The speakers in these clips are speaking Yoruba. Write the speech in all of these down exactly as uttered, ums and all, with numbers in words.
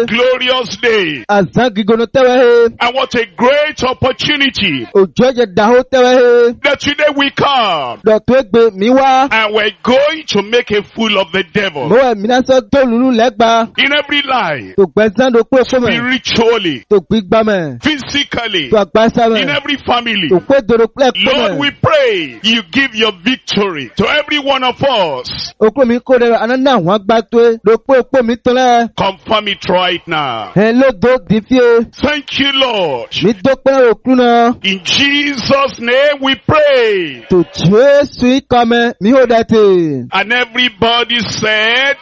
glorious day. Azangigonotewe. And what a great opportunity Ojoje dahotewe. that today we come Dotwegbe miwa. and we're going to make a fool of the devil Mowe minaso tolulu legba. in every life, To gbezan do pe fome. spiritually, To gbigbame. physically, To agbasame. in every family. To pe doro ple Lord, we fome. pray you give your victory to every one of us. Okro mi ko dere anana wọn gbatoe. Do pe opo mi tole. Confirm it right now. Hello do difie. Thank you, Lord. Mi dope okruna. In Jesus' name we pray. To Jesu ikame mi hodate. And everybody said,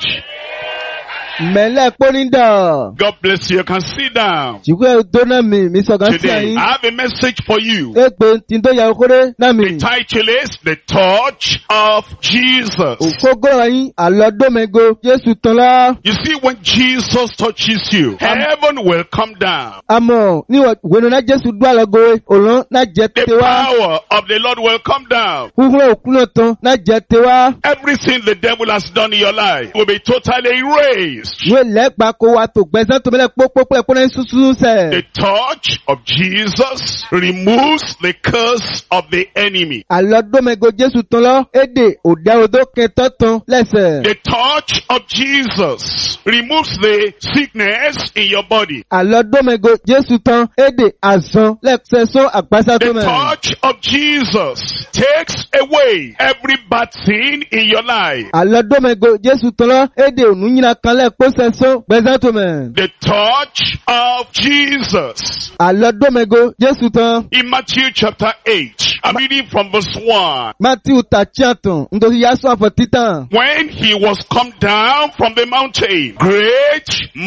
Mele poninda. God bless you. You can sit down. Jigwe dona mi mi sogan si Today, ayin. I have a message for you. Egbe tindo ya okore na The mi. title is The Touch of Jesus. Ofogo ayin alodomego Jesu tola. You see, when Jesus touches you, heaven will come down. Amo ni wenu na Jesu do alogo olon na The jete wa. power of the Lord will come down. Huhuro okuno ton na jete wa. Everything the devil has done in your life will be totally erased. We legba ko wa to gbezan to mele popopo e pona susu se. The touch of Jesus removes the curse of the enemy. Alodomego Jesu tola ede oda odo ketoton lese. The touch of Jesus removes the sickness in your body. Alodomego Jesu ton ede azon lese so agbasa The to me. touch of Jesus takes away every bad thing in your life. Alodomego Jesu tola ede onunyina kan le pose so gbezan to me. The touch of Jesus. Alodomego Jesu ton In Matthew chapter eight, I'm reading from verse one. Matthew tachiaton ndosi yaso afo titan. When he was come down from the mountain, great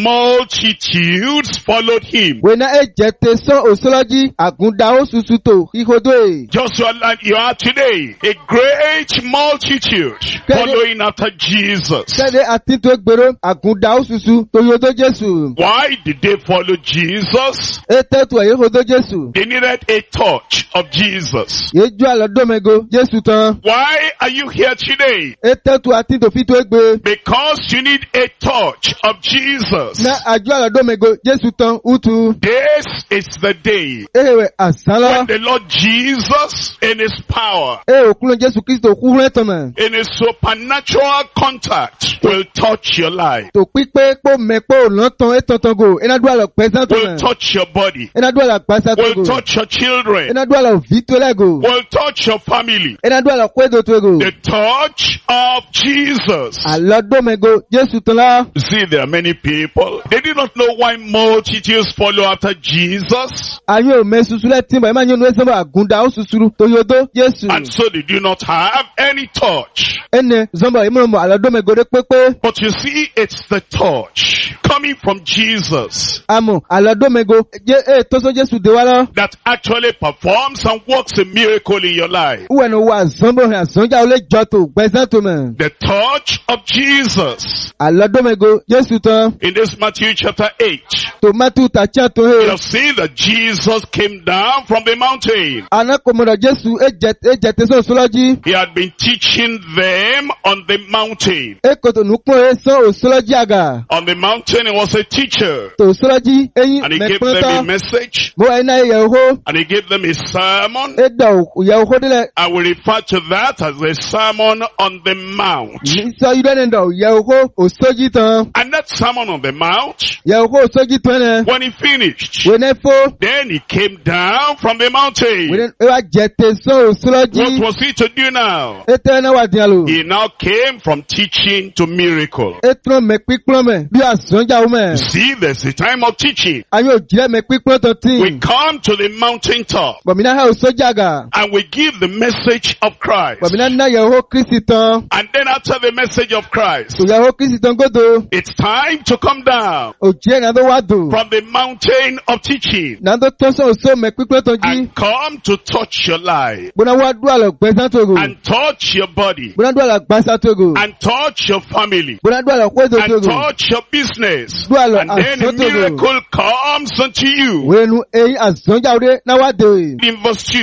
multitudes followed him. Wena ejete so osoloji agunda osusu to ihodo e. Just like you are today, a great multitude following after Jesus. Sede atinto egbero agunda osusu to yodo Jesu. Why did they follow Jesus? Etetu e ihodo Jesu. They needed a touch of Jesus. Yeju alodomego Jesu tan. Why are you here today? Etetu atinto fito egbe. Because you need a touch of Jesus. Na aju alodomego Jesu tan utu. This is the day Ewe when asala. the Lord Jesus in his power, E okulo Jesu Kristo kuhun etome. in his supernatural contact will touch your life, To pipe po mepo lonton etontongo. Enadu alo pesan to will me. touch your body, Enadu alo gbasa will togo. touch your children, Enadu alo vito lego. will touch your family. Enadu alo kwedo togo. The touch of Jesus. Alodomego Jesu tola. You see, there are many people. They did not know why multitudes follow after Jesus. Ayo me susule timba ema nyonu esema agunda osusuru to yodo Jesu. And so they do not have any touch. Ene zomba imomo alodomego de pepe. But you see, it's the touch coming from Jesus Amo alodomego je e toso Jesu de wala. that actually performs and works a miracle in your life. Uwe no wa zombo he azonja ole joto gbezan to me. The touch of Jesus. Alodomego Jesu tan. In this Matthew chapter eight, To Matthew tacha to you he. have seen that Jesus came down from the mountain. Anakomoda Jesu ejet ejete so soloji. He had been teaching them on the mountain. Ekoto nukpo e so osoloji aga. On the mountain, he was a teacher. To soloji eyin And he gave them a meponta. message. Mo ena yeho. And he gave them a sermon. Edo yeho dele. I will refer to that as the sermon on the mount. So you don't know yeho osoji tan. And that sermon on the mount, Yeho osoji tan. when he finished, Wenefo. then he came down from the mountain. Wenen ewa jete so What osoloji. was he to do now? Ete na wa dialo. He now came from teaching to miracle. Etron me piplo me. Bi asonja o me. See, there's a time of teaching. Ayo jire me piplo to We tin. come to the mountaintop But mina ha osoji aga. and we give the message of Christ. But mina na yeho Kristi tan. And then after the message of Christ, So yeho Kristi tan godo. it's time to come down O jire na do wa do. from the mountain of teaching Na do toso oso me piplo to ji. and come to touch your life Bona wa do alo gbezan togo. and touch your body Bona do alo gbasa togo. and touch your family Bona do alo kwedo and togo. touch your business. Do alo And then a aso togo. miracle comes unto you. Wenu eyin asonja ore na wa de. In verse two, and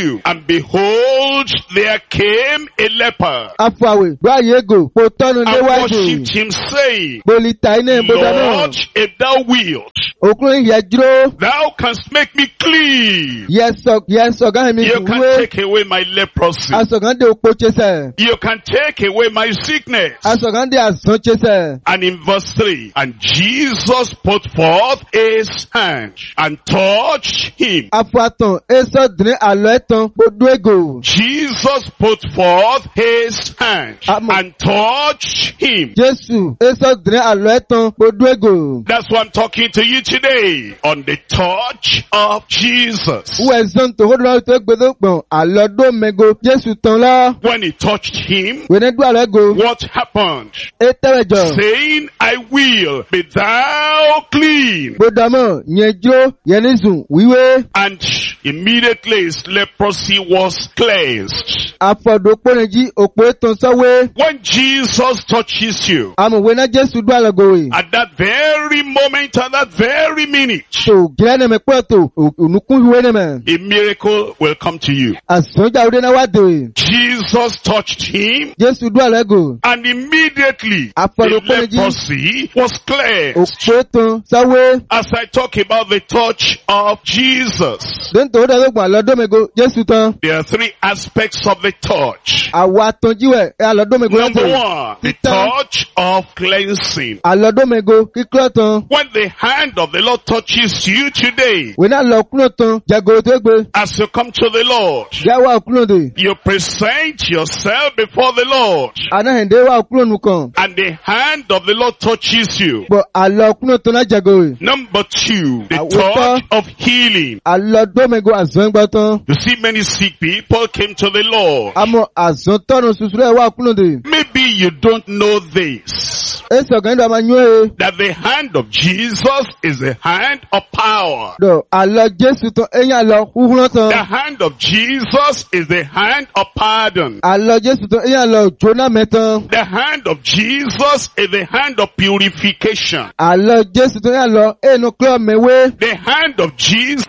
And behold, there came a leper Afuawe, gbáyé ego, po tọ́nu and léwájú. worshipped him, saying, Bolita iná ìbòdà náà. Lord, if thou wilt, Òkúrin yẹ dúró. thou canst make me clean. Yẹ sọ yẹ sọ̀gán mi You can wé. take away my leprosy. Asọ̀gán dé òpó chesẹ̀. You can take away my sickness. Asọ̀gán dé àsán chesẹ̀. And in verse three, and Jesus put forth his hand and touched him. Afuatàn esọ dìrín àlọ́ ẹ̀tàn gbódú ego. Jesus put forth his hand Amen. and touched him. Jésù esọ dìrín àlọ́ ẹ̀tàn gbódú ego. That's why I'm talking to you today on the touch of Jesus. Wúwo ẹ̀sán tó hódùn tó gbẹdọ̀ pọ̀n àlọ́ dó mẹ́go Jésù tán lọ. When he touched him, Wèné dú àlọ́ ego. what happened? E tẹ́wẹ̀jọ. Saying, I will be thou clean. Gbódàmọ̀ yẹn jó yẹn ní sùn wíwé. And immediately his leprosy was cleansed. Afọ̀dọ̀ pọ́nẹ́jì òpó ètò sọ́wé. When Jesus touches you, Amòwe náà Jésù dú àlọ́ gòwè. at that very moment, at that very minute, So gílẹ̀ nẹ̀mẹ̀ pọ̀tò ònùkún ìwé nẹ̀mẹ̀. a miracle will come to you. Àsánjà òde náà wá dèwè. Jesus touched him, Jésù dú àlọ́ ego. and immediately the Afọ̀dọ̀pọ̀nẹ́jì. leprosy was cleansed. Òpó ètò sọ́wé. As I talk about the touch of Jesus, Dẹ́ntò ó dẹ́gbẹ̀ gbọ̀n àlọ́ dómego Jésù tán. there are three aspects of the touch. Àwọ̀ àtọ̀jíwẹ̀ ẹ̀ àlọ́ dómego Number lọ́tọ̀. one, the Títán. touch of cleansing. Àlọ́ dómego kíkúrọ̀ tán. When the hand of the Lord touches you today, Wèé náà lọ kúrò tán. Jàgòrò tó gbé. as you come to the Lord, Yàwó àkúrò dè. you present yourself before the Lord, Anáhẹ̀ndé wà kúrò nù kàn. and the hand of the Lord touches you. Bọ̀ àlọ́ kúrò tán náà jàgòrò. Number two, the Àwòtọ́. touch of healing. Àlọ́ dómego àzán gbọ́ tán. You see, many sick people came to the Lord. Àmọ́ àzán tọ́nu susúrẹ́ wà kúrò dè. Maybe you don't know this, Èsì ọ̀gá nígbà máa yún e. that the hand of Jesus is a hand of power. Dọ̀ àlọ́ Jésù tán eyín àlọ́ húhúrọ́ The tán. hand of Jesus is the hand of pardon. Àlọ́ Jésù tán eyín àlọ́ jóná mẹ́tán. The hand of Jesus is the hand of purification. Àlọ́ Jésù tán eyín àlọ́ èèyàn kúrò mẹ́wé. The hand of Jesus,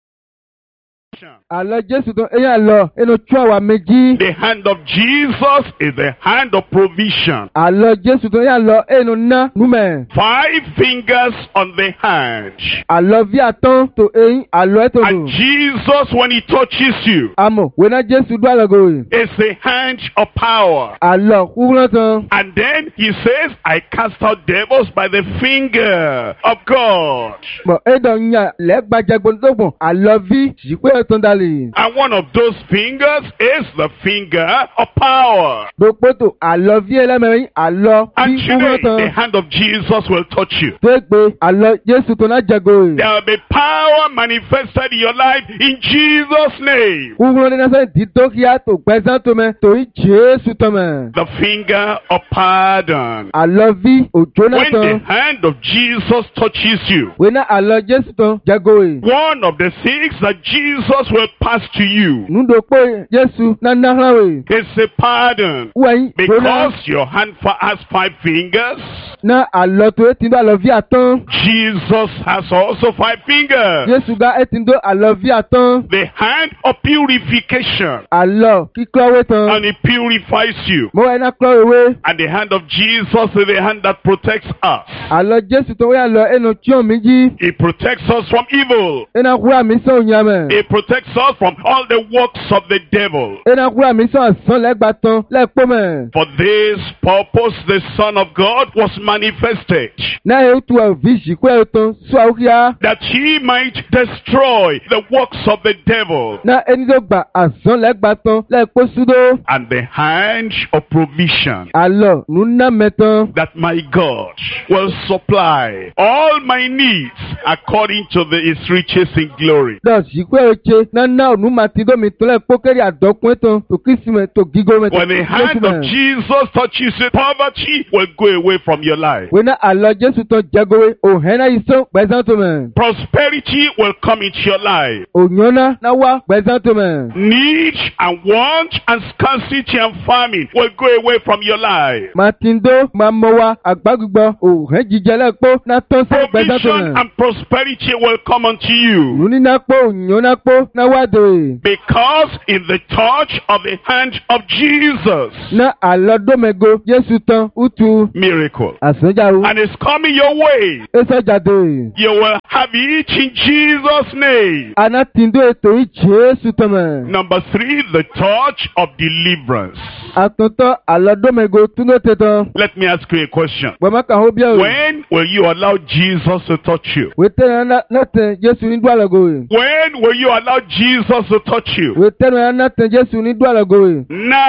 Àlọ́ Jésù tán eyín àlọ́ èèyàn tú àwà méjì. the hand of Jesus is the hand of provision. Àlọ́ Jésù tán eyín àlọ́ èèyàn ná númẹ̀. Five fingers on the hand. Àlọ́ bí àtán tó eyín àlọ́ ètò And dùn. Jesus, when he touches you, Àmọ́ wèé náà Jésù dún àlọ́ gòrè. is the hand of power. Àlọ́ húhúrọ́ tán. And then he says, I cast out devils by the finger of God. Bọ̀ édọ̀ ń yà lẹ́gbàjẹ́gbọ̀n tó gbọ̀n àlọ́ bí ṣìpé ètò dalè. And one of those fingers is the finger of power. Dòpótò àlọ́ bí ẹlẹ́mẹ̀rin àlọ́ bí And húhúrọ́ today, the tán. hand of Jesus will touch you. Tó gbé àlọ́ Jésù tó náà jẹ́gòrè. There will be power manifested in your life in Jesus' name. Húhúrọ́ ní náà di dókíá tó gbẹ́sán tó mẹ́ torí Jésù tán mẹ́. The finger of pardon. Àlọ́ bí òjò náà When the tán. hand of Jesus touches you, Wèé náà àlọ́ Jésù tán jẹ́gòrè. one of the things that Jesus will pass to you Nùdó pé Jésù náà náà hàn wè. is a pardon. Wẹ̀yìn tó náà. Because your hand fa- has five fingers, Náà àlọ́ tó ètí ndó àlọ́ bí àtán. Jesus has also five fingers. Jésù gá ètí ndó àlọ́ bí àtán. The hand of purification, Àlọ́ kíkọ́wé tán. and it purifies you. Mo wá iná kọ́ ìwé. And the hand of Jesus is the hand that protects us. Àlọ́ Jésù tó wáyà lọ ẹnu tí ò mí jí. It protects us from evil. Iná kúrò àmì sàn ònyàmẹ̀. It protects us from all the works of the devil. Iná kúrò àmì sàn àsán lẹ́gbàá tán lẹ́pọ̀ mẹ́. For this purpose, the Son of God was manifested, Náà yóò tu ẹ̀fí ìṣìkú ẹ̀ tán sọ àwòkíyá. that he might destroy the works of the devil. Náà ẹni tó gbà àsán lẹ́gbàá tán lẹ́pọ̀ súdó. And the hand of provision, Àlọ́ nùnà mẹ́tán. that my God will supply all my needs according to the, his riches in glory. Dọ̀ ṣìkú ẹ̀ ṣe náà náà ònú máa ti dómi tó lẹ́pọ̀ kẹ́rì àdọ́kùn tán tó kí sí mẹ́ tó gígó mẹ́ tó When the hand of Jesus touches you, poverty will go away from your life. Wẹ́n náà àlọ́ Jésù tán jẹ́gọ́wé òhẹ́ náà yìí sán gbẹ̀sán tó mẹ́. Prosperity will come into your life. Ònyọ́nà náà wá gbẹ̀sán tó mẹ́. Need and want and scarcity and famine will go away from your life. Màtìndó máa mọ wa àgbàgbọ́ òhẹ́ jíjẹ lẹ́pọ̀ náà tán sí gbẹ̀sán tó Provision mẹ́. and prosperity will come unto you. Lùní náà pọ̀ ònyọ́nà pọ̀ náà wá wá dòwe. Because in the touch of the hand of Jesus, Na àlọ́dọ́mẹgo Jésù tán útu miracle. àsánjáru. And it's coming your way. Ésọ́jà dòwe. You will have it in Jesus' name. Àná tìǹdó ètò yìí Jésù tán mọ̀. Number three, the touch of deliverance. Àtúntọ́ àlọ́dọ́mẹgo túnú tẹ̀tàn. Let me ask you a question. Gbọ̀mọ́kà ó bí ẹ̀rù. When will you allow Jesus to touch you? Wètẹ́nu náà tẹ̀ Jésù ní dúàlọ́gòwè. When will you allow Jesus to touch you? Wètẹ́nu náà tẹ̀ Jésù ní dúàlọ́gòwè.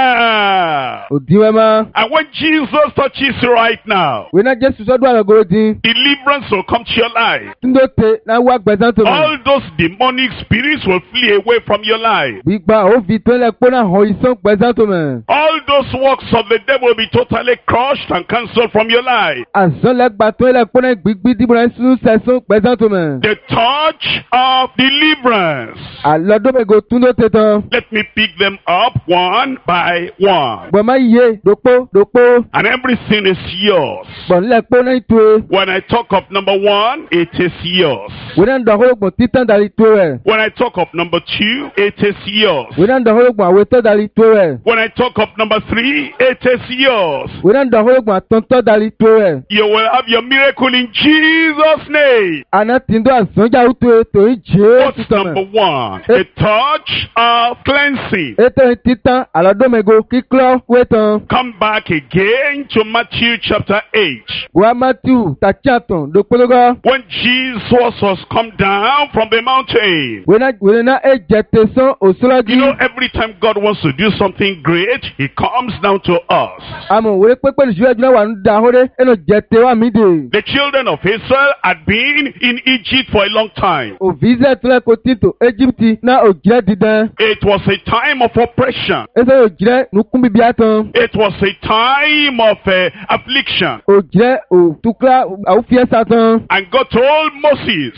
Now. Òdiwẹ́ máa. And when Jesus touches you right now, Wèná Jésù sọ́ dúàlọ́gòwè dín. deliverance will come to your life. Túndó tẹ náà wá gbẹ̀sán tó mọ̀. All those demonic spirits will flee away from your life. Gbígba ó fi tó lẹ̀ kpọ́nà hàn ìsán gbẹ̀sán tó mọ̀. All those works of the devil will be totally crushed and cancelled from your life. Àzọ́ lẹ̀ gbà tó lẹ̀ kpọ́nà gbígbí dìbò náà sún sẹ̀sán gbẹ̀sán tó mọ̀. The touch of deliverance. Àlọ́dọ́mẹgo túndó tẹ tán. Let me pick them up one by one. Gbọ̀mọ́ iye dòpó dòpó. And everything is yours. Gbọ̀n lẹ̀ kpọ́nà ìtòwe. When I talk of number one, it is yours. Wèná ndọ̀hólógbọ̀n títàn dàrí tó rẹ̀. When I talk of number two, it is yours. Wèná ndọ̀hólógbọ̀n àwètọ́ dàrí tó rẹ̀. When I talk of number three, it is yours. Wèná ndọ̀hólógbọ̀n àtọ̀ntọ́ dàrí tó rẹ̀. You will have your miracle in Jesus' name. Àná tìǹdó àzọ́njà útu ètò yìí Jésù What's tán number mọ̀. one? The touch of cleansing. Ètò yìí títàn àlọ́dọ́mẹgo kíkọ́ wétàn. Come back again to Matthew chapter eight. Wà Mátíù tàtíàtàn dòpólógọ́. When Jesus was come down from the mountain. Wèná wèná ẹ jẹ tẹ̀sán òṣèlódì. You know, every time God wants to do something great, He comes down to us. Àmọ̀ wèé pépé ní ṣúwẹ́jú náà wà ń da ahóre ẹnu jẹ tẹ̀wá mi dè. The children of Israel had been in Egypt for a long time. Òvíìsẹ̀ tó lẹ́kọ̀ọ́ títò Éjíptì náà òjìrẹ́ dídán. It was a time of oppression. Ẹsẹ̀ òjìrẹ́ nùkún bíbí àtàn. It was a time of uh, affliction. Òjìrẹ́ òtúkúrá àwùfíẹ́ sàtàn. And God told Moses,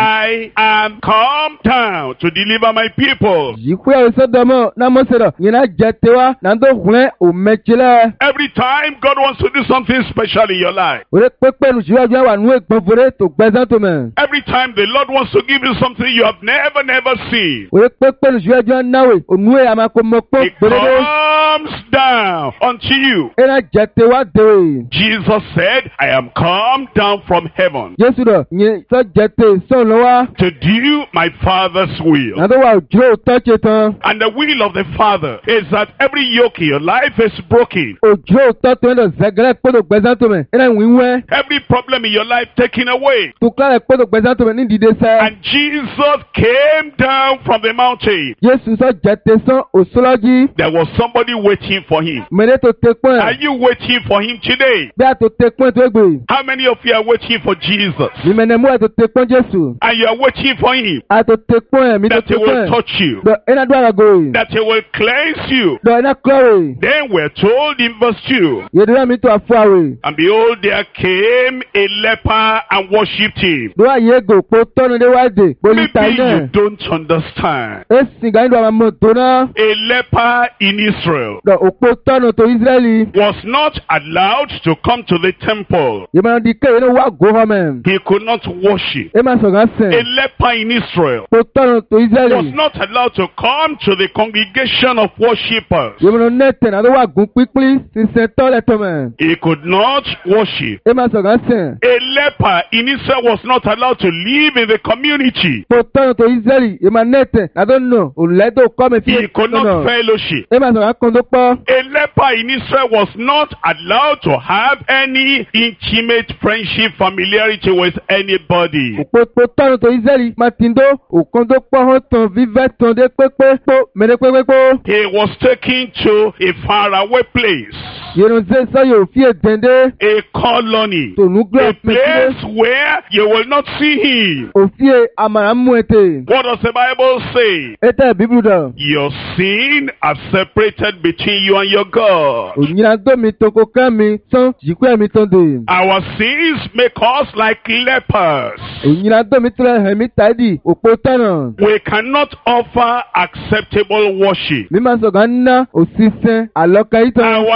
I am come down to deliver my people. Yìkúyà òsèdọ́mọ̀ náà mọ̀sẹ̀rọ̀ yìí náà jẹ tẹ̀wá náà tó hùlẹ̀ òmẹ̀tsílẹ̀. Every time God wants to do something special in your life. Òde pépé ní ṣúwẹ́jú náà wà nù ègbọ̀nfọ̀rẹ́ tó gbẹ̀sán tó mẹ̀. Every time the Lord wants to give you something you have never, never seen. Òde pépé ní ṣúwẹ́jú náà náwó ònúwé àmàkọ́mọ́pọ́ He gbèrèdè. comes down unto you. Ẹ náà jẹ tẹ̀wá dèwé. Jesus said, I am come down from heaven Jésù dọ̀ yẹn sọ jẹ tẹ̀ sọ̀n lọ́wọ́. to do my Father's will. Nàdó wà òjúrò tọ́jú tán. And the will of the Father is that every yoke in your life is broken. Òjúrò tọ́jú ẹ̀ lọ zẹ̀gẹ́rẹ́ kpọ́dọ̀ gbẹ̀sán tó mẹ̀. Ẹ náà wíwẹ́. Every problem in your life taken away. Tukla kpọ́dọ̀ gbẹ̀sán tó mẹ̀ ní dìde sẹ́. And Jesus came down from the mountain. Jésù sọ jẹ tẹ̀ sọ̀n òṣèlódì. There was somebody waiting for him. Mẹ̀lẹ́ tó tẹ pọ́n Are ẹ̀. you waiting for him today? Bí a tó tẹ pọ́n tó gbé. How many of you are waiting for Jesus? Mímẹ̀nẹ̀mú ẹ̀ tó tẹ pọ́n Jésù. And you are waiting for him A tó tẹ pọ́n ẹ̀ mi tó that tẹ he pọ́n will ẹ̀. touch you, Dọ̀ ẹ̀ náà dún àràgò yìí. that he will cleanse you. Dọ̀ ẹ̀ náà kúrọ̀wé. Then we're told in verse two, Yèdúrà mi tó àfọ àwẹ̀. and behold, there came a leper and worshipped him. Dọ̀ àyè ègò pò tọ́nu dé wáìdè. Bolí ta Maybe iná. you don't understand. Èsì gàdí dọ̀ àmọ́ tó náà. A leper in Israel Dọ̀ òpó tọ́nu tó Ísírẹ́lì. was not allowed to come to the temple. Yèmọ̀ di kéwì ní wà gò hàn mẹ́. He could not worship. Ẹ máa sọ̀rọ̀ A sẹ̀. leper in Israel Pò tọ́nu tó was Ísírẹ́lì. not allowed to come to the congregation of worshippers. Yèmọ̀ nẹ́tẹ̀ náà ló wà gùn pípín sísẹ tọ́lẹ̀ tó mẹ́. He could not worship. Ẹ máa sọ̀rọ̀ sẹ̀. A leper in Israel was not allowed to live in the community. Pò tọ́nu tó Ísírẹ́lì. Yèmọ̀ nẹ́tẹ̀ náà tó nù. Òlẹ́dọ̀ kọ́ mi fi He could not fellowship. Ẹ máa sọ̀rọ̀ kan tó pọ̀. A leper in Israel was not allowed to have any intimate friendship, familiarity with anybody. Òpópó tọ́nu tó Ísírẹ́lì máa ti ń dó. Òkan tó pọ̀ hàn tán fífẹ́ tán dé pépé pó mẹ́rẹ́ pépé pó. He was taken to a faraway place, Yèrùnsẹ́ sọ́yọ̀ òfin èdèndé. a colony, Tònúgbẹ́ a place where you will not see him. òfin àmàràmú ètè. What does the Bible say? Ètè bíbélù dọ̀. Your sin has separated between you and your God. Ònyìnbó tó mi tó kó ká mi tán jìkú ẹ̀mí tán dè. Our sins make us like lepers. Ònyìnbó tó mi tó lẹ̀ hẹ̀mí tàdí òpó tọ̀nà. We cannot offer acceptable worship. Mi máa sọ̀gá ńná òṣìṣẹ́ àlọ́kà ìtàn. Our sins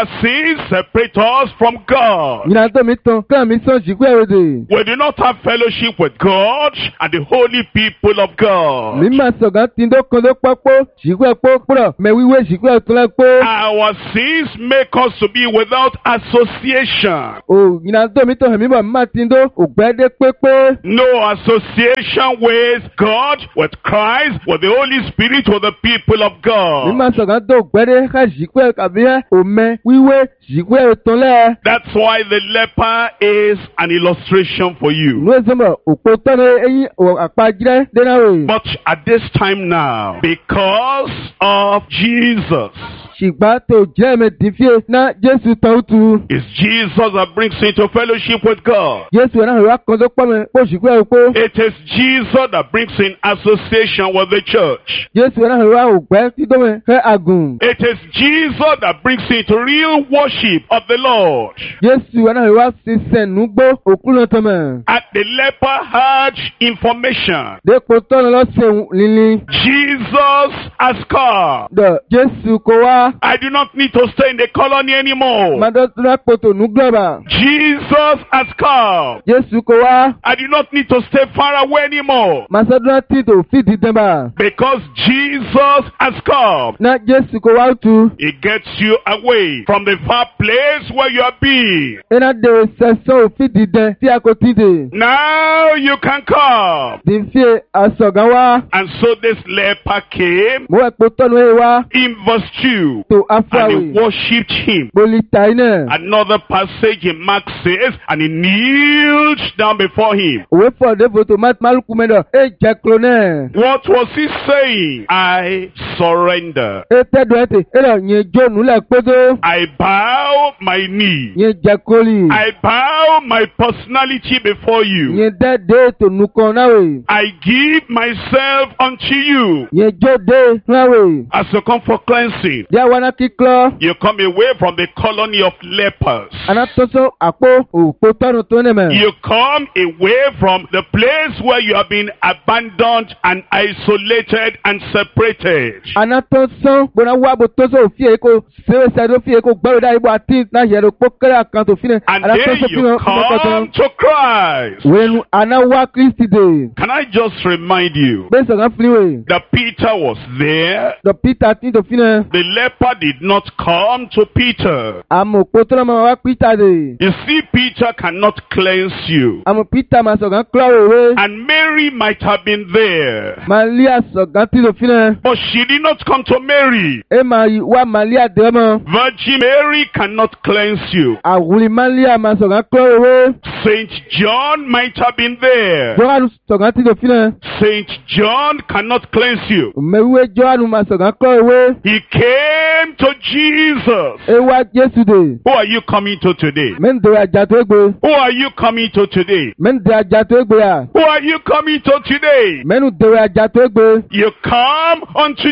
sins separate us from God. Nyina tó mi tán kán mi sàn jìgbẹ́ òde. We do not have fellowship with God and the holy people of God. Mi máa sọ̀gán tí ń dó kan ló pọ́pọ́ jìgbẹ́ pọ́pọ́ mẹ wíwé jìgbẹ́ tó lẹ́ pọ́. Our sins make us to be without association. O nyina tó mi tán ẹ̀mí bọ̀ mi máa ti ń dó ògbẹ́dẹ́ pépé. No association with God, with Christ, with the Holy Spirit, with the people of Mi God. máa sọ̀gán tó ògbẹ́dẹ́ ká jìgbẹ́ kàbí ẹ́ òmẹ wíwé jìgbẹ́ tó lẹ́. That's why the leper is an illustration for you. Nú ẹ̀sẹ̀ mọ̀ òpó tọ́ni eyín àpájírẹ́ dénà rè. But at this time now, because of Jesus, Ṣìgbà tó jẹ́ mi dìfíè ná Jésù tán tu. it's Jesus that brings you into fellowship with God. Jésù ẹ̀ náà ìwà kan tó pọ́ mi kó jìgbẹ́ òpó. It is Jesus that brings in association with the church. Jésù ẹ̀ náà ìwà ògbẹ́ títọ́ mi fẹ́ àgùn. It is Jesus that brings you into real worship of the Lord. Jésù ẹ̀ náà ìwà sísẹ̀ nùgbó òkú náà tán mẹ́. And the leper had information. Dépò tọ́ni lọ́sẹ̀ lílí. Jesus has come. Dọ̀ Jésù kò wá. I do not need to stay in the colony anymore. Màdọ́ tó náà pòtò nùgbọ̀bà. Jesus has come. Jésù kò wá. I do not need to stay far away anymore. Màsọ́dúnrún tí tó fìdí dẹ́mbà. Because Jesus has come. Ná Jésù kò wá tu. He gets you away from the far place where you have been. Iná de sẹ́sọ́ òfìdí dẹ tí a kò tí de. Now you can come. Dìfíè àsọ̀gán wá. And so this leper came Mo wẹ̀ pò tọ́nu ẹ̀ wá. in verse two. Tó And afáwé. he worshipped him. Bólí ta iná. Another passage in Mark says, and he kneeled down before him. Òwe fọ̀ dé fòtò Málùkù mẹ́dọ̀. Ẹ jẹ́ kúrò náà. What was he saying? I surrender. Ẹ tẹ́dọ̀ ẹ̀ tè. Ẹ lọ yẹn jó nùlẹ̀ kpótó. I bow my knee. Yẹn jẹ́ kólì. I bow my personality before you. Yẹn dẹ́ dé tò nùkọ̀ náà wè. I give myself unto you. Yẹn jó dé náà wè. As you come for cleansing, Bí àwọn náà kíkọ́. you come away from the colony of lepers. Àná tó so àpò òpó tọ́nu tó ní mẹ́. You come away from the place where you have been abandoned and isolated and separated. Àná tó sán gbọ́dọ̀ wá bò tó so òfin èkó sèwéṣẹ́ ló fi èkó gbọ́dọ̀ dá ibò àti náà yẹ̀rọ pọ́ kẹ́rẹ́ àkàntó fi ní. And Àná tó then so fi you hàn come to Christ. Wẹ́nu àná wá Kristi dè. Can I just remind you Bẹ́ẹ̀ sọ̀rọ̀ fi wè. that Peter was there? Dọ̀ Peter tí tó fi ní. The leper did not come to Peter. Àmọ̀ òpó tó lọ́mọ wá Peter dè. You see, Peter cannot cleanse you. Àmọ̀ Peter máa sọ̀gán kílọ̀ òwe. And Mary might have been there. Màlíà sọ̀gán tí tó fi ní. But she did not come to Mary. Ẹ máa wá Màlíà dè mọ́. Virgin Mary cannot cleanse you. Àwùlí Màlíà máa sọ̀gán kílọ̀ òwe. Saint John might have been there. Jọ́hánù sọ̀gán tí tó fi ní. Saint John cannot cleanse you. Mẹ̀wé Jọ́hánù máa sọ̀gán kílọ̀ òwe. He came to Jesus. Ẹ wá Jésù dè. Who are you coming to today? Mẹ́ndé àjà tó gbé. Who are you coming to today? Mẹ́ndé àjà tó gbé à. Who are you coming to today? Mẹ́nu dèrè àjà tó gbé. You come unto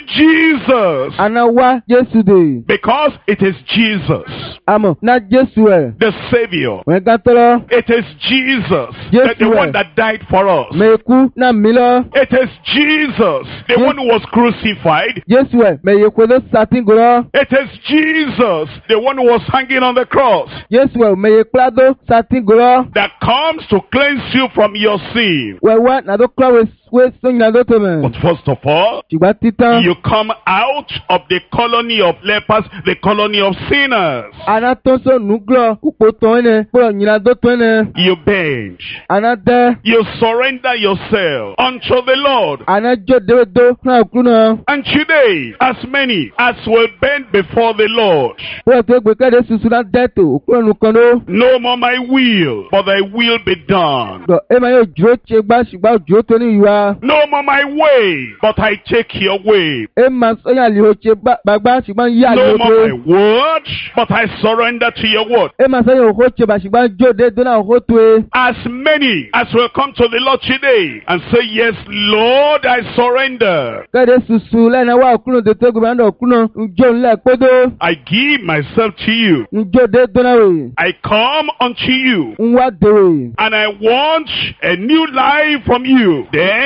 Jesus Àná wá Jésù dè. because it is Jesus, Àmọ̀ ná Jésù ẹ̀. the Savior. Wọ́n gán tọ́lọ́. It is Jesus, Yes, the, the Lord. one that died for us. Mẹ̀kú ná mi lọ. It is Jesus, the Yes. one who was crucified. Jésù ẹ̀ mẹ̀yẹ̀kọ́ ló sàtìngò lọ. It is Jesus, the one who was hanging on the cross, Jésù ẹ̀ mẹ̀yẹ̀kọ́ ló sàtìngò lọ. that comes to cleanse you from your sin. Wẹ̀wá nàdó kílọ̀ wẹ̀ sóyìn nàdó tó mẹ̀. But first of all, Ṣùgbọ́n títán. you come out of the colony of lepers, the colony of sinners. Àná tó so nùgbọ́ kúpò tó ẹnẹ. Kúrò nyìnà dó tó ẹnẹ. You bend. Àná dẹ́. You surrender yourself unto the Lord. Àná jó déwédó náà kú náà. And today, as many as will bend before the Lord, Kúrò tó gbé kéde susu náà dẹ́ tó òkúrò nìkan ló. no more my will, but thy will be done. Dọ̀ ẹ máa yóò dúró tse gbá ṣùgbọ́n dúró tó ní ìwà. No more my way, but I take your way. Ẹ máa sọ́yìn àlìhò tse gbàgbá ṣùgbọ́n yí No àlìhò more my tó. word, but I surrender to your word. Ẹ máa sọ́yìn òhó tse bà ṣùgbọ́n jó dé dóná òhó tó e. As many as will come to the Lord today and say, yes, Lord, I surrender. Kéde susu lẹ́nu wá òkúrò tó tó gbé náà òkúrò njó ńlẹ̀ kpódó. I give myself to you. Njó dé dóná wè. I come unto you. Ń wá dèwè. And I want a new life from you. Then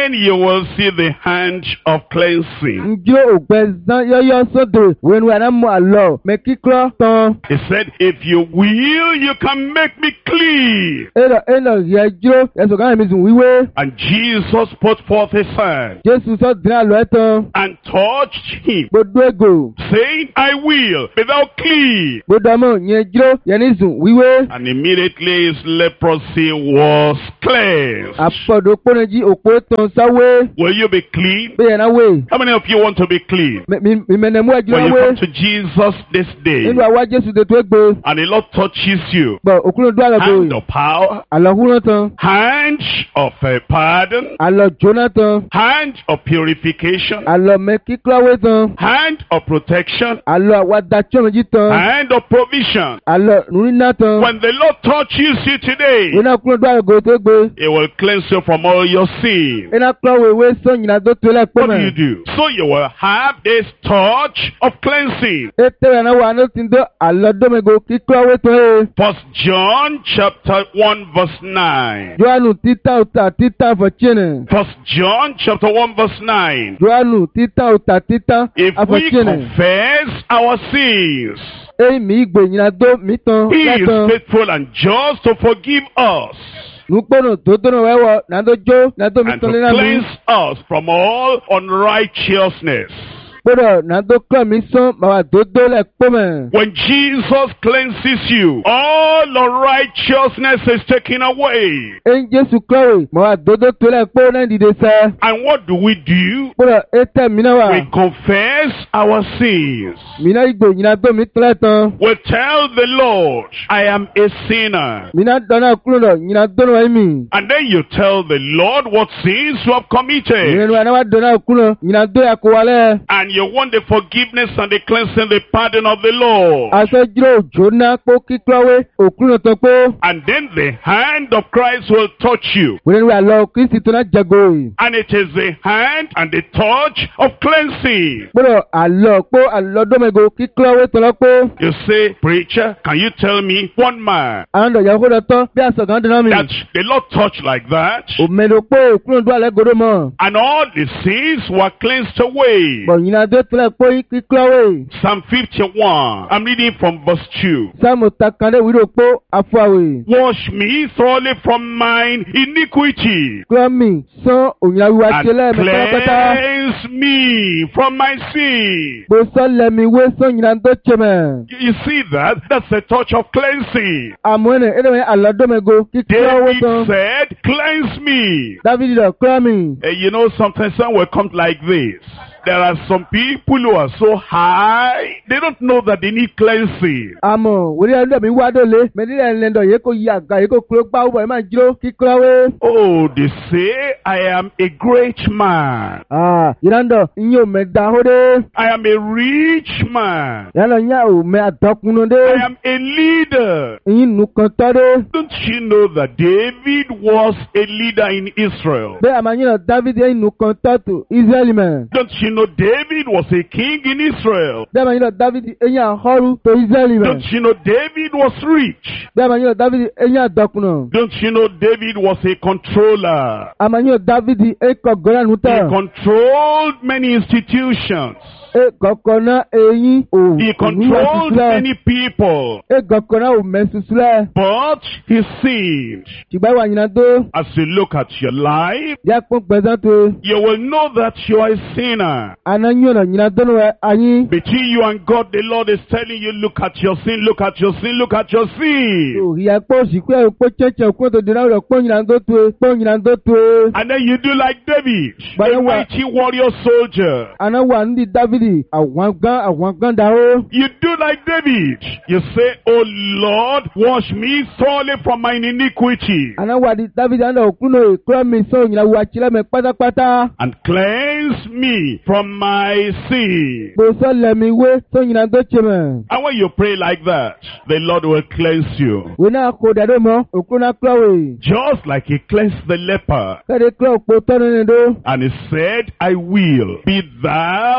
then you will see the hand of cleansing. Njó ògbẹ́sán yọ́yọ́ sódò wẹ́nu àná mú àlọ́ mẹ́ kíkọ́ tán. He said, if you will, you can make me clean. Ẹ̀rọ ẹ̀nà yẹ jó ẹ̀sùn kan mi sùn wíwé. And Jesus put forth his hand Jésù sọ dín àlọ́ ẹ̀ tán. and touched him, Gbogbo ègò. saying, I will be thou clean. Gbogbo ọmọ yẹn jó yẹn ní sùn wíwé. And immediately his leprosy was cleansed. Àpọ̀dọ̀ pọ́nẹ́jì òpó tán sáwé. Will you be clean? Bẹ́ẹ̀ náà wé. How many of you want to be clean? Mímẹ́nẹ̀mú ẹ̀jú When náà you wé. come to Jesus this day, Nínú àwa Jésù tó tó gbé. and the Lord touches you, Bọ̀ òkúrò dún àlọ́ hand bò. of power, Àlọ́ húrán tán. hand of uh, pardon, Àlọ́ jóná tán. hand of purification, Àlọ́ mẹ́ kíkọ́wé tán. hand of protection, Àlọ́ àwàdà tíọ̀nùjí tán. hand of provision. Àlọ́ nùrínà tán. When the Lord touches you today, Iná kúrò dún àlọ́ tó gbé. He will cleanse you from all your sin. Iná kúrò wèwé sọ́yìnà tó tó lẹ́pẹ́ What do you mẹ́. do? So you will have this touch of cleansing. Ètè rẹ̀ náà wà ní ti dó àlọ́ dọ́mẹ́gò kíkọ́wé tán ẹ̀. First John chapter one verse nine. Johannu títà òtà títà àfọ̀tíẹ̀nì. First John chapter one verse nine. Johannu títà òtà títà If we àfọ̀tíẹ̀nì. confess our sins, Èyí mi ìgbè yìnyín dó mi tán He is lẹ́tàn. faithful and just to forgive us Nukpono tó tó náà wẹ́wọ̀ nàdó jó nàdó mi and to tán lé náà mi. cleanse us from all unrighteousness. Gbọ́dọ̀ nàdó kọ́ mi sán màwá tó dó lẹ̀ pọ́ mẹ́. When Jesus cleanses you, all unrighteousness is taken away. Èyí Jésù kọ́wé màwá dòdó tó lẹ̀ pọ́ náà dìde sẹ́. And what do we do? Gbọ́dọ̀ ètè mi náà wà. We confess our sins. Mi náà ìgbè yìnyín dó mi tán lẹ́tàn. We tell the Lord, I am a sinner. Mi náà dọ́nà kúrò lọ yìnyín dó náà mi. And then you tell the Lord what sins you have committed. Ìrìn wa náà wà dọ́nà kúrò yìnyín dó yà kó wálẹ̀. And you want the forgiveness and the cleansing, the pardon of the Lord. Aṣọ jírò òjò náà pọ́ kíkọ́wé òkúrò tó pọ́. And then the hand of Christ will touch you. Ìrìn wa lọ Kristi tó náà jago yìí. And it is the hand and the touch of cleansing. Gbọ́dọ̀ àlọ́ pọ́ àlọ́ dọ́mẹ́gò kíkọ́wé tọ́lọ́ pọ́. You say, preacher, can you tell me one man Àwọn ọ̀dọ̀ yàgò lọ tán bí àṣọ kan dáná mi. that the Lord touched like that? Òmèdò pé òkúrò dún àlẹ́ gòdó mọ̀. And all the sins were cleansed away. Bọ̀ yìnyín adé tẹ́lẹ̀ pé kíkọ́wé. Psalm fifty-one. I'm reading from verse two. Sáàmù takandé wílò pé àfọwé. Wash me thoroughly from mine iniquity, Kílọ́mì sán òyìnbó wíwá and tiẹ̀ lẹ́ẹ̀mí pátápátá. cleanse me from my sin. Bó sọ́lẹ̀mí wé sán yìnyín adó tẹ̀mẹ̀. You see that? That's a touch of cleansing. Àmọ́ ẹ̀nà ẹ̀dẹ̀ wọ̀nyí àlọ́ dọ́mẹ́gò kíkọ́wé David tán. said, cleanse me. Dávidi lọ kílọ́mì. Eh, you know, sometimes some will come like this. There are some people who are so high, they don't know that they need cleansing. Àmọ́ wòlíì ẹ̀dọ̀ mi wá dọ̀lé. Mẹ́lílẹ̀ ẹ̀lẹ́dọ̀ yẹ kó yí àga yẹ kó kúrò gbá wọ̀ ẹ̀ máa jíró kíkọ́wé. Oh, they say, I am a great man. Ah, ìrandọ̀ ìyẹn ò mẹ́ da hó dé. I am a rich man. Yálà ìyẹn ò mẹ́ àtọkùnú dé. I am a leader. Ìyẹn nù kan tọ́ dé. Don't you know that David was a leader in Israel? Bẹ́ẹ̀ àmà yín lọ Dávidi ẹ̀yìn nù kan tọ́ tó Ísírẹ́lì mẹ́. Don't you know David was a king in Israel? Bẹ́ẹ̀ àmà yín lọ Dávidi ẹ̀yìn àhọ́rú tó Ísírẹ́lì mẹ́. Don't you know David was rich? Bẹ́ẹ̀ àmà yín lọ Dávidi ẹ̀yìn àdọkùnú. Don't you know David was a controller? Àmà yín lọ Dávidi ẹ̀kọ́ gọ́lá nù He tọ̀. controlled many institutions. Ẹ̀kọ̀kọ̀ náà ẹ̀yìn ò He òwúrọ̀ controlled sísúlẹ̀. many people. Ẹ̀kọ̀kọ̀ náà ò mẹ́ sísúlẹ̀. But he sinned. Ṣùgbọ́n ìwà yìnyín tó. As you look at your life, Yá pọ́n gbẹ̀sán tó. you will know that you are a sinner. Àná yín ọ̀nà yìnyín tó nù ẹ̀ ayín. Between you and God, the Lord is telling you, look at your sin, look at your sin, look at your sin. Òrì ẹ̀pọ̀ òsìkú ẹ̀ pọ̀ chẹ́chẹ́ òkú tó dènà rẹ̀ pọ́n yìnyín tó tó pọ́n yìnyín tó tó. And then you do like David, But a then what? mighty warrior soldier. Àná wà ní Dávidi àwọn gán àwọn gán dáwó. You do like David. You say, oh Lord, wash me thoroughly from my iniquity Àná wà ní Dávidi àná òkú náà ìkúrọ̀ mi sọ òyìnbó wà kílẹ̀ mi pátápátá. and cleanse me from my sin. Bó sọ́lẹ̀ mi wé sọ òyìnbó tó tẹ̀ mẹ́. And when you pray like that, the Lord will cleanse you. Wé náà kó dàdó mọ́ òkú náà kúrọ̀ wè. Just like he cleansed the leper. Kẹ́lẹ́ kúrọ̀ òpó tọ́nu ní dó. And he said, I will be thou clean.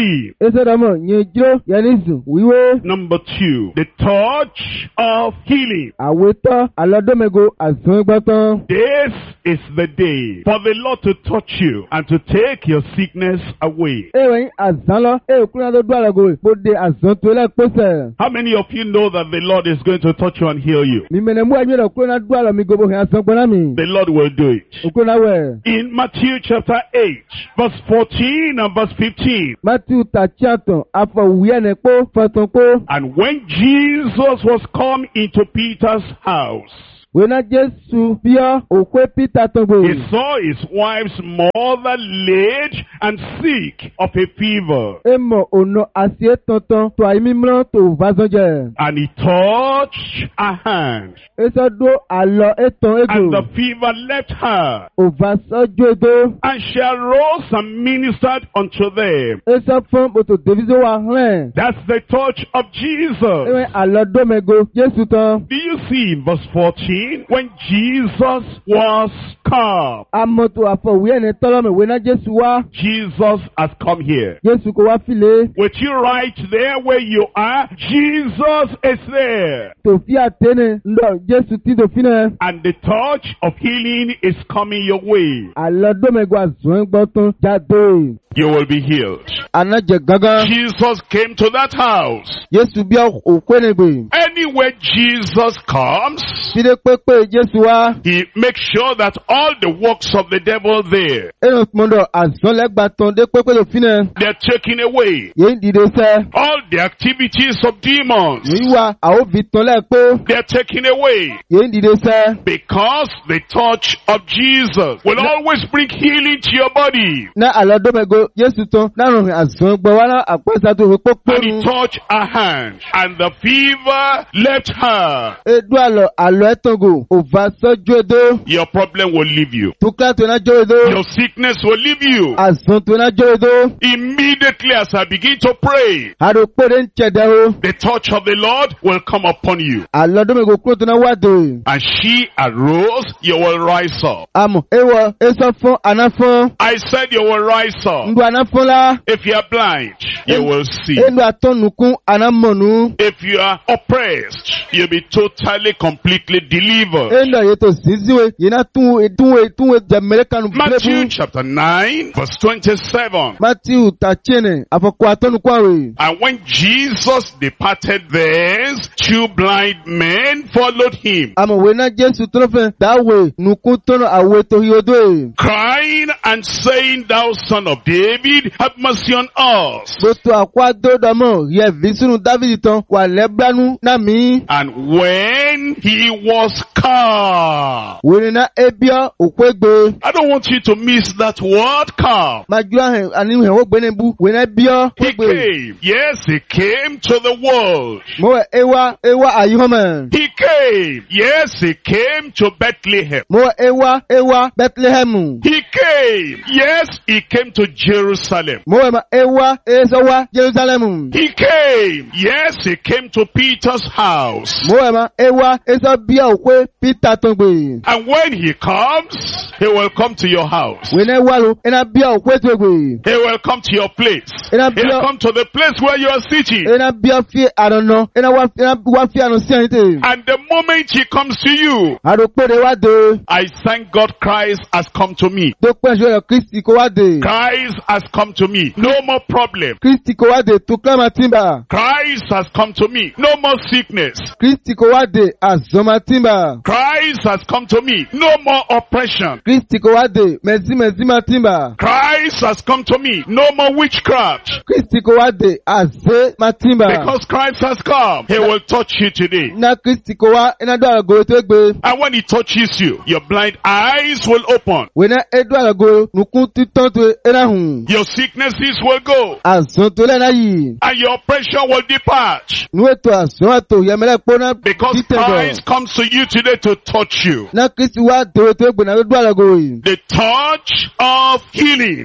sleep. Ese damo nyejiro yenisu wiwe. Number two, the touch of healing. Aweto alodomego azungbotan. This is the day for the Lord to touch you and to take your sickness away. Ewe azanlo e kuna do dwalago bode azonto le pose. How many of you know that the Lord is going to touch you and heal you? Mi menemu anyo kuna dwala mi gobo han sangbona mi. The Lord will do it. Kuna we. In Matthew chapter eight, verse fourteen and verse fifteen. Matthew tachiaton afọ wiene po foton po. And when Jesus was come into Peter's house, Wena Jesu pia okwe Peter tongbo. he saw his wife's mother laid and sick of a fever. Emo ono asie tonton to aimimran to vazonje. And he touched her hand, Eso do alo eton and the ego. fever left her. O vasojo edo. And she arose and ministered unto them. Eso fon boto devizo wa hlen. That's the touch of Jesus. Ewe alo domego Jesu ton. Do you see in verse fourteen? When Jesus was come, Amoto afọ wiene tolome wena Jesu wa. Jesus has come here. Jesu ko wa file. With you right there where you are, Jesus is there. To fi atene ndo Jesu ti do fine. And the touch of healing is coming your way. Alo domego azungbotan jade. You will be healed. Anaje gangan. Jesus came to that house. Jesu bia okwenegbe. Anywhere Jesus comes, Fide pepe Jesu wa. he makes sure that all the works of the devil there, Eno mondo azonlegbaton de pepe do fine. they're taken away. Ye ndide se. All the activities of demons, Yiwa awo viton le po. they're taken away. Ye ndide se. Because the touch of Jesus will always bring healing to your body. Na alodomego Jesu ton na ro azongbo wa na apesa to popo And he nu. touched her hand, and the fever left her. Edu alo alo etongo o vasojo edo. Your problem will leave you. Tukla to na jo edo. Your sickness will leave you. Azon to na jo edo. Immediately as I begin to pray, Aro pere nchede ho. the touch of the Lord will come upon you. Alodomego kuro to na wade. And she arose, you will rise up. Amo ewo eso fon anafon. I said you will rise up. Ndu anafon la. If you are blind, you will see. Enu atonukun anamonu. If you are oppressed, you'll be totally, completely delivered. Enu yeto ziziwe yena tuwe tuwe tuwe jamele kanu Matthew blebu. chapter nine, verse twenty-seven. Matthew tachene afoko atonukun we. And when Jesus departed thence, two blind men followed him, Amo wena Jesu tonofe dawe nukun tono awe to hiyodo. crying and saying, Thou son of David, have mercy on us. Boto akwa dodamo ye visunu David ton wa leblanu na mi. And when he was calm, Wene na ebia okwegbe. I don't want you to miss that word calm. Majua he ani he wo gbene bu. Wene bia He kwegbe. came. Yes, he came to the world. Mo ewa ewa ayihoma. He came. Yes, he came to Bethlehem. Mo ewa ewa Bethlehem. He came. Yes, he came to Jerusalem. Mo ema ewa ezowa Jerusalem. He came. Yes, he came to Peter's house. Mo ema ewa ezo bia okwe Peter tongbe. And when he comes, he will come to your house. Wene walu ena bia okwe togbe. He will come to your place. Ena He'll bia come to the place where you are sitting. ena bia fi arono. Ena wa ena wa fi anu si anite. And the moment he comes to you, Aro pere wa de. I thank God Christ has come to me. Do pe jo Kristi ko wa de. Christ has come to me. No more problem. Kristi ko wa de to klama timba. Christ has come to me. No more sickness. Kristi ko wa de azoma timba. Christ has come to me. No more oppression. Kristi ko wa de mezi mezi matimba. Christ has come to me. No more witchcraft. Kristi ko wa de aze matimba. Because Christ has come, he will touch you today. Na Kristi ko wa ena do alago to egbe. And when he touches you, your blind eyes will open. Wena edo alago nukun titon to ena hun. Your sicknesses will go. Azon to le na yi. And your oppression will depart. Nu eto azon ato yemele pona Because Christ comes to you today to touch you. Na Kristi wa de to egbe na do alago yi. The touch of healing.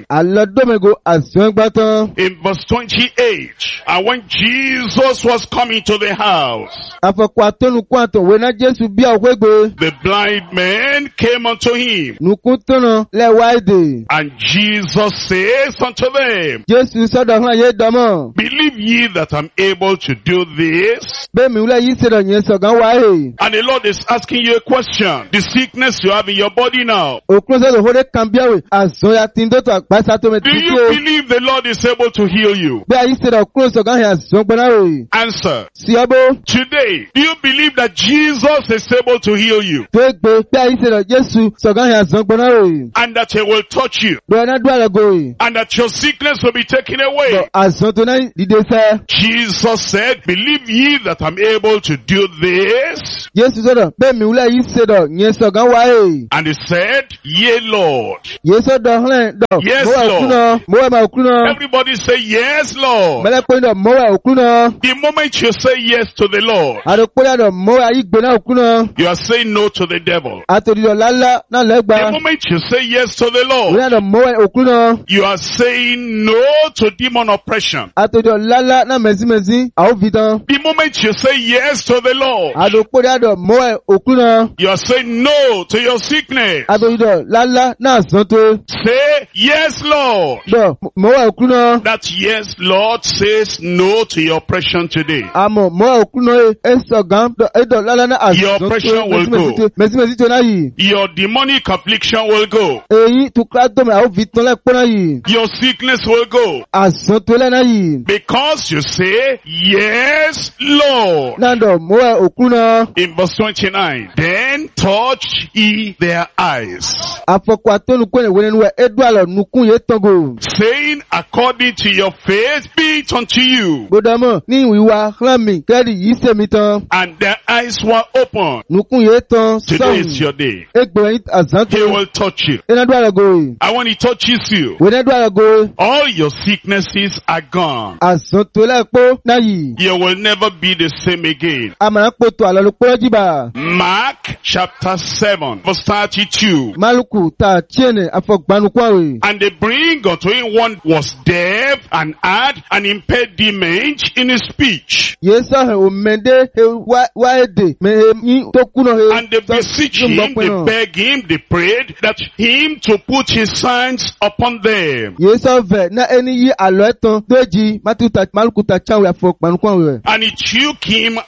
Àlọ́dọ́mẹ̀gò àzọ́ngbátán. In verse twenty-eight, and when Jesus was coming to the house, Afọ̀kọ̀ àtọ́nukún àtọ̀ wẹ́ná Jésù bí àwọ̀gbẹ́gbẹ́. the blind men came unto him, Nukún tọ́nà lẹ́wà èdè. and Jesus says unto them, Jésù sọ́dọ̀ hàn yé dọ́mọ̀. believe ye that I'm able to do this? Bẹ́ẹ̀mi wúlẹ̀ yìí ṣe dọ̀yìn sọ̀gán wáyé. And the Lord is asking you a question. The sickness you have in your body now, Òkúrò sọ̀rọ̀ hóde kan bíàwé. Àzọ́ya tí ń dọ́tọ̀ àgbàsá tó mẹ́ do you títí. believe the Lord is able to heal you? Bẹ́ẹ̀ yìí ṣe dọ̀ òkúrò sọ̀gán yà àzọ́ngbọ́náwé. Answer. Sí ọbọ̀. Today, do you believe that Jesus is able to heal you Tó gbé bẹ́ẹ̀ yìí ṣe dọ̀ Jésù sọ̀gán yà àzọ́ngbọ́náwé. and that He will touch you Dọ̀yìn dúró àlọ́gọ́. and that your sickness will be taken away? Bọ̀ àzọ́n tó náà dìde sẹ́. Jesus said, believe ye that I'm able to do this? Jésù sọ̀rọ̀ bẹ́ẹ̀mi wúlẹ̀ yìí ṣe dọ̀ yẹn sọ̀gán wáyé. And he said, yea, Lord. Yéésù dọ̀ hàn dọ̀. Yes, Mọ́wà òkú náà. Mọ́wà mà òkú náà. Everybody say, yes, Lord. Mẹ́lẹ́ pé dọ̀ mọ́wà òkú náà. The moment you say yes to the Lord, Àdókòlá dọ̀ mọ́wà yìí gbé náà òkú náà. you are saying no to the devil. Àtòdìdọ̀ lálá náà The lẹ́gbàá. moment you say yes to the Lord, Wúlẹ̀ dọ̀ mọ́wà òkú náà. you are saying no to demon oppression. Àtòdìdọ̀ lálá náà mẹ́sìmẹ́sì. Àwọn fi tán. The moment you say yes to the Lord, Àdókòlá dọ̀ mọ́wà òkú náà. you are saying no to your sickness. Àtòdìdọ̀ lálá náà sàn tó. Say yes, Lord. Dọ̀ mọ́wà òkú náà. That yes, Lord says no to your oppression today. Àmọ̀ mọ́wà òkú náà ẹ̀ sọ̀gán ẹ̀dọ̀ lálá náà Your àsàn tó. oppression will go. Mẹ́sìmẹ́sì tó náà yìí. Your demonic affliction will go. Èyí tó kílá dọ̀mọ̀ àwọn fi tán lẹ́pọ̀ náà yìí. Your sickness will go. Àsàn tó lẹ́ náà yìí. Because you say, yes, Lord. Náà dọ̀ mọ́wà òkú náà. In verse twenty-nine, then touch ye their eyes, Afọ̀kọ̀ àtọ́nukún ìwé nínú ẹ̀ ẹ̀dùn àlọ́ nukún yé tango. saying, according to your faith be it unto you. Gbódàmọ̀ ní ìwà hàmì kẹ́rì yìí sẹ̀mí tán. And their eyes were open. Nukún yé tán Today is sọ̀hún. your day. Ẹgbẹ̀rún àzán He tó. will touch you. Ẹnà dùn àlọ́gọ́. And when he touches you, Wọ́n ẹ̀dùn àlọ́gọ́. all your sicknesses are gone. Àzán tó lẹ́pọ̀ náà yìí. You will never be the same again. Àmàrà pòtò àlọ́ ló pọ́ jìbà. Mark chapter seven, verse thirty-two. Málùkù ta tiẹ̀nẹ̀ afọ̀gbanukú àwẹ̀. And they bring unto him one was deaf and had an impediment in his speech. Yé sọ̀hẹ̀ òmẹ̀dé wá èdè mẹ̀ yín tó kú náà. And they beseech him, they beg him, they prayed that him to put his hands upon them. Yé sọ̀vẹ̀ náà ẹni yí àlọ́ ẹ̀tàn tó jí Málùkù ta tiẹ̀wé afọ̀gbanukú àwẹ̀. And he took him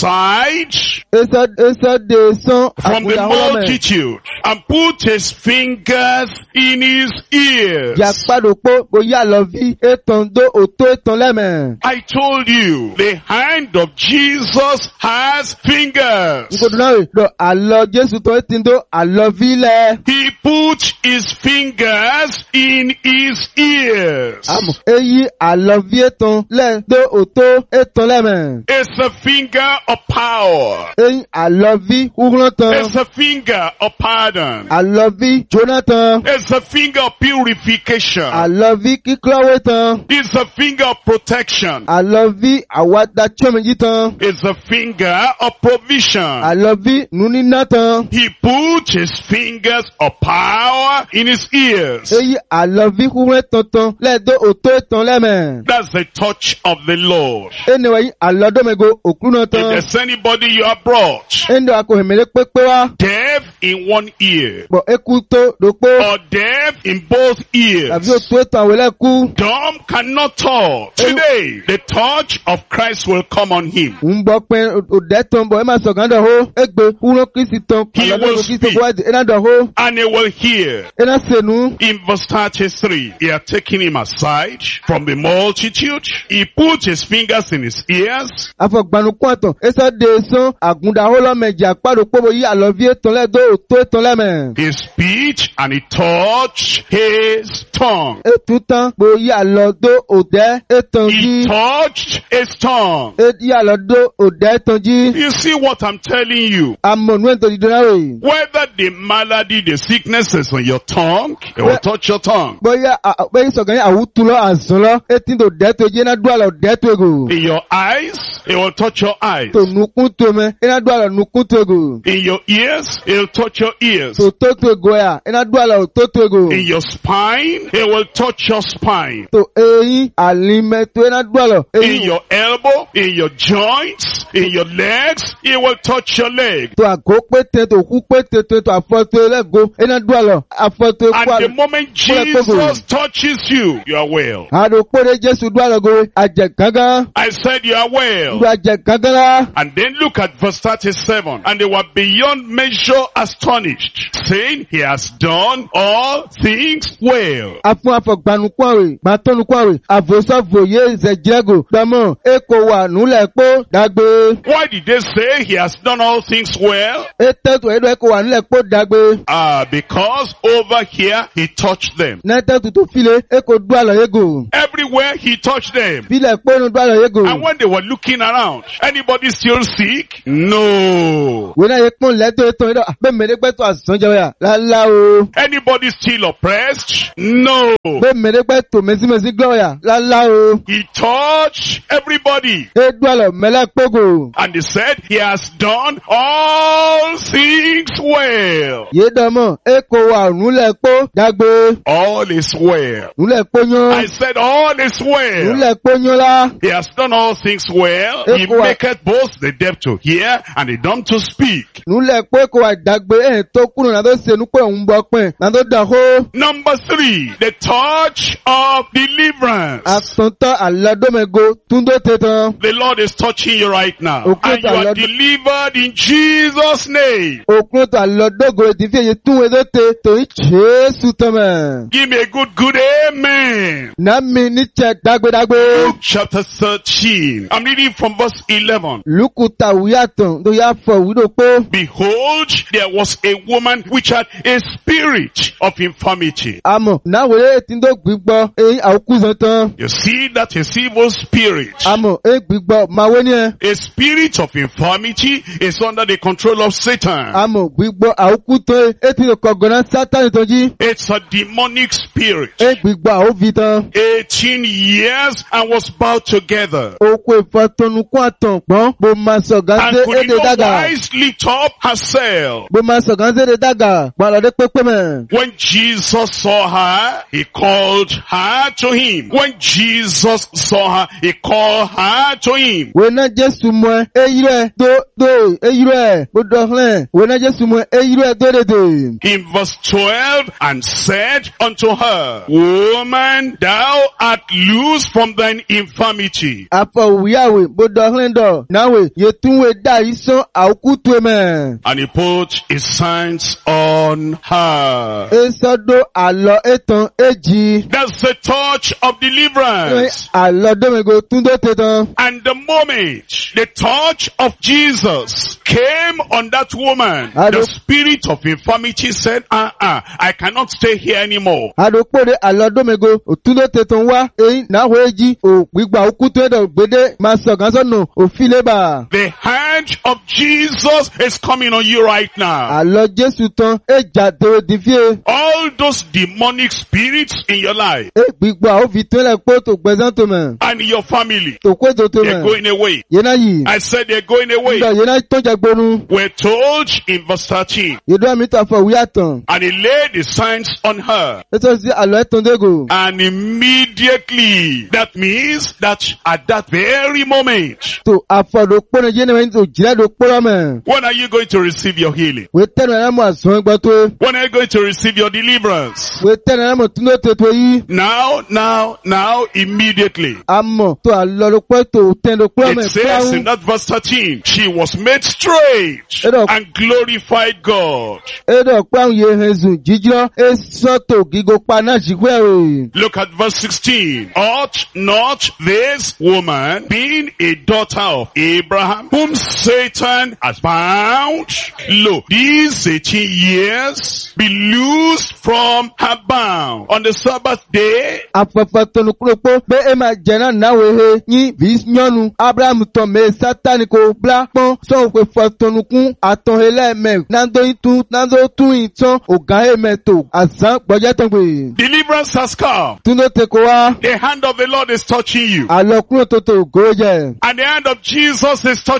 aside Esa esa de son from the multitude and put his fingers in his ears. Yàpàdòpó bóyá lọ vi ètàn dó òtó ètàn lẹ́mẹ̀. I told you, the hand of Jesus has fingers. Nígbòdò náà rè lọ àlọ́ Jésù tó ti ń dó àlọ́ vi lẹ̀. He put his fingers in his ears. Àmọ̀ èyí àlọ́ vi ètàn lẹ̀ dó òtó ètàn lẹ́mẹ̀. It's a finger of power. Èyí àlọ́ vi wúrán tán. It's a finger of pardon. Àlọ́ vi Jonathan. It's a finger of purification. Àlọ́ vi kíkọ́wé tán. It's a finger of protection. Àlọ́ vi àwàdà tíọ́mẹ̀jì tán. It's a finger of provision. Àlọ́ vi núníná tán. He put his fingers of power in his ears. Èyí àlọ́ vi wúrán tán lẹ̀ dó òtó ètàn lẹ́mẹ̀. That's the touch of the Lord. Ẹnìwẹ̀ yìí àlọ́ dọ́mẹ̀gò òkúrúnà If tán. there's anybody you have brought Ẹnìwẹ̀ akọ̀hìnmẹ̀lẹ́ pépé wá. deaf in one ear Bọ̀ eku tó dòpó. or deaf in both ears, Tàbí òtó ètò àwẹ̀lẹ̀ kú. dumb cannot talk. Today, the touch of Christ will come on him. Ń bọ̀ pé òdẹ́ tán bọ̀ ẹ máa sọ̀gán dọ̀ hó. Egbe wúrọ̀ Kristi tán. He will Àlọ́dọ̀ Kristi speak. kó wá di ẹ̀nà dọ̀ hó. And he will hear. Ẹ̀nà sẹ̀nu. In verse thirty-three, he had taken him aside from the multitude. He put his fingers in his ears. Afọ̀gbanukú àtàn. Ẹsẹ̀ de sán àgùndà hó lọ́mẹ̀jì àpárò pọ́bọ̀ yí àlọ́ vi ètò lẹ́dọ̀ òtó ètò lẹ́mẹ̀. His speech, and he touched his tongue. Ètú tán bò yí àlọ́ dó òdẹ́ ètò He jí. touched his tongue. Yí àlọ́ dó òdẹ́ ètò jí. You see what I'm telling you? Àmọ̀nù ètò ìdúrà rè. Whether the malady, the sickness is on your tongue, it will touch your tongue. Bóyá bẹ́ẹ̀ sọ̀gán yín àwùtú lọ àzùn lọ. Etí tó dẹ́tò jí iná dúrà lọ dẹ́tò egò. In your eyes, it will touch your eyes. Tò nukún tó mẹ́. Iná dúrà lọ nukún tó egò. In your ears, it will touch your ears. To toto ego ya. Ena duala o toto ego. In your spine, he will touch your spine. To eyin alime to ena duala. In your elbow, in your joints, in your legs, he will touch your leg. To ago pete, to ku pete, to to afoto elego. Ena duala. Afoto And the moment Jesus touches you, you are well. Ado pore Jesu duala go. Aje gaga. I said you are well. Aje gaga la. And then look at verse thirty-seven. And they were beyond measure astonished, saying, he has done all things well. Afun afogbanu kwawe, batonu kwawe, avosa voye zejego, damo, eko wa nule po, dagbe. Why did they say he has done all things well? Etetu edo eko wa nule po dagbe. Ah, because over here he touched them. Netetu to file, eko duala yego. Everywhere he touched them. File po no duala yego. And when they were looking around, anybody still sick? No. Wena yekpon leto eto edo, be meregbe to asonja ya, la la o. Anybody still oppressed? No. Be meregbe to mesi mesi gloria, la la o. He touched everybody. E duala mele pogo. And he said, he has done all things well. Ye damo, eko wa nule po, dagbe. All is well. Nule po nyo. I said, all is well. Nule po nyo la. He has done all things well. He maketh both the deaf to hear and the dumb to speak. Nule po eko wa dagbe, eh, to kuno na do se nupe umbo pen, na do da ho. Number three, the touch of deliverance. Asonta aladomego, tundo tetan. The Lord is touching you right now. Okay, and you are delivered in Jesus' name. Okunto alodogo etifi eye tun edo te, to i Jesu tome. Give me a good, good amen. Na mi ni che dagbe dagbe. Luke chapter thirteen. I'm reading from verse eleven. Luku ta wuyaton, do ya fo wido po. Behold, there was a woman which had a spirit of infirmity. Amo, na wele etindo gbigbo, e awukuzan tan. You see, that is evil spirit. Amo, e gbigbo, ma we ni e. A spirit of infirmity is under the control of Satan. Amo, gbigbo awukuto, etindo kogona Satan tonji. It's a demonic spirit. E gbigbo awuvitan. Eighteen years and was bound together. Okwe fatonu kwa ton pon, bo ma so And ganze could e de no daga. wise lift up herself. Bo ma so ganze de daga, balade pepe men. When Jesus saw her, he called her to him. When Jesus saw her, he called her to him. Wena Jesu mwe, e yire, do, do, e yire, bo dohlen. Wena Jesu mwe, e yire, do de de. In verse twelve, and said unto her, Woman, thou art loose from thine infirmity. Apo wiyawe, bo dohlen do. Nawe, ye tunwe da ison aukutwe men. And he put his hands on her. E sodo alo eton eji. That's the touch of deliverance. Alo domego tundo tetan. And the moment the touch of Jesus came on that woman, the spirit of infirmity said, uh-uh, I cannot stay here anymore. Adopode alo domego tundo tetan wa, e na weji, o gbigba ukutwe do gbede, maso ganso no, o fileba. The hand of Jesus is coming on you right now. Alo Jesu ton, e jade divie. All those demonic spirits in your life E gbigba o vitele po to gbezan to men. and in your family, To kwe to to they're men. going away. Yena yi. I said they're going away. Ndo yena tonja gbonu. We're told in verse thirteen, Yedo mi ta fo wiyaton. and he laid his hands on her. Eto si alo eton dego. And immediately, that means that at that very moment, To afodo pone jene men to jire do pora men. when are you going to receive your healing? We tenu na mo ason gbo to. When are you going to receive your deliverance? We tenu na mo tundo te to yi. Now, now, now, immediately. Amo to alo do po to ten do pora men. It says in that verse thirteen, she was made straight and glorified God. Edo pa ye henzu jijiro e soto gigo pa na jigwe o. Look at verse sixteen. Ought not this woman, being a daughter of Abraham, whom Satan has bound, lo, these eighteen years, be loosed from her bound on the Sabbath day? Afafa tonu kropo be e ma jena na we he yin vis nyonu Abraham ton me Satan ko bla pon so pe fa tonu kun aton hele me nando itu nando tu itan oga e me to azan gboje ton gbe. Deliverance has come. Tuno te ko wa The hand of the Lord is touching you. alo kuro to to goje. And the hand of Jesus is touching you.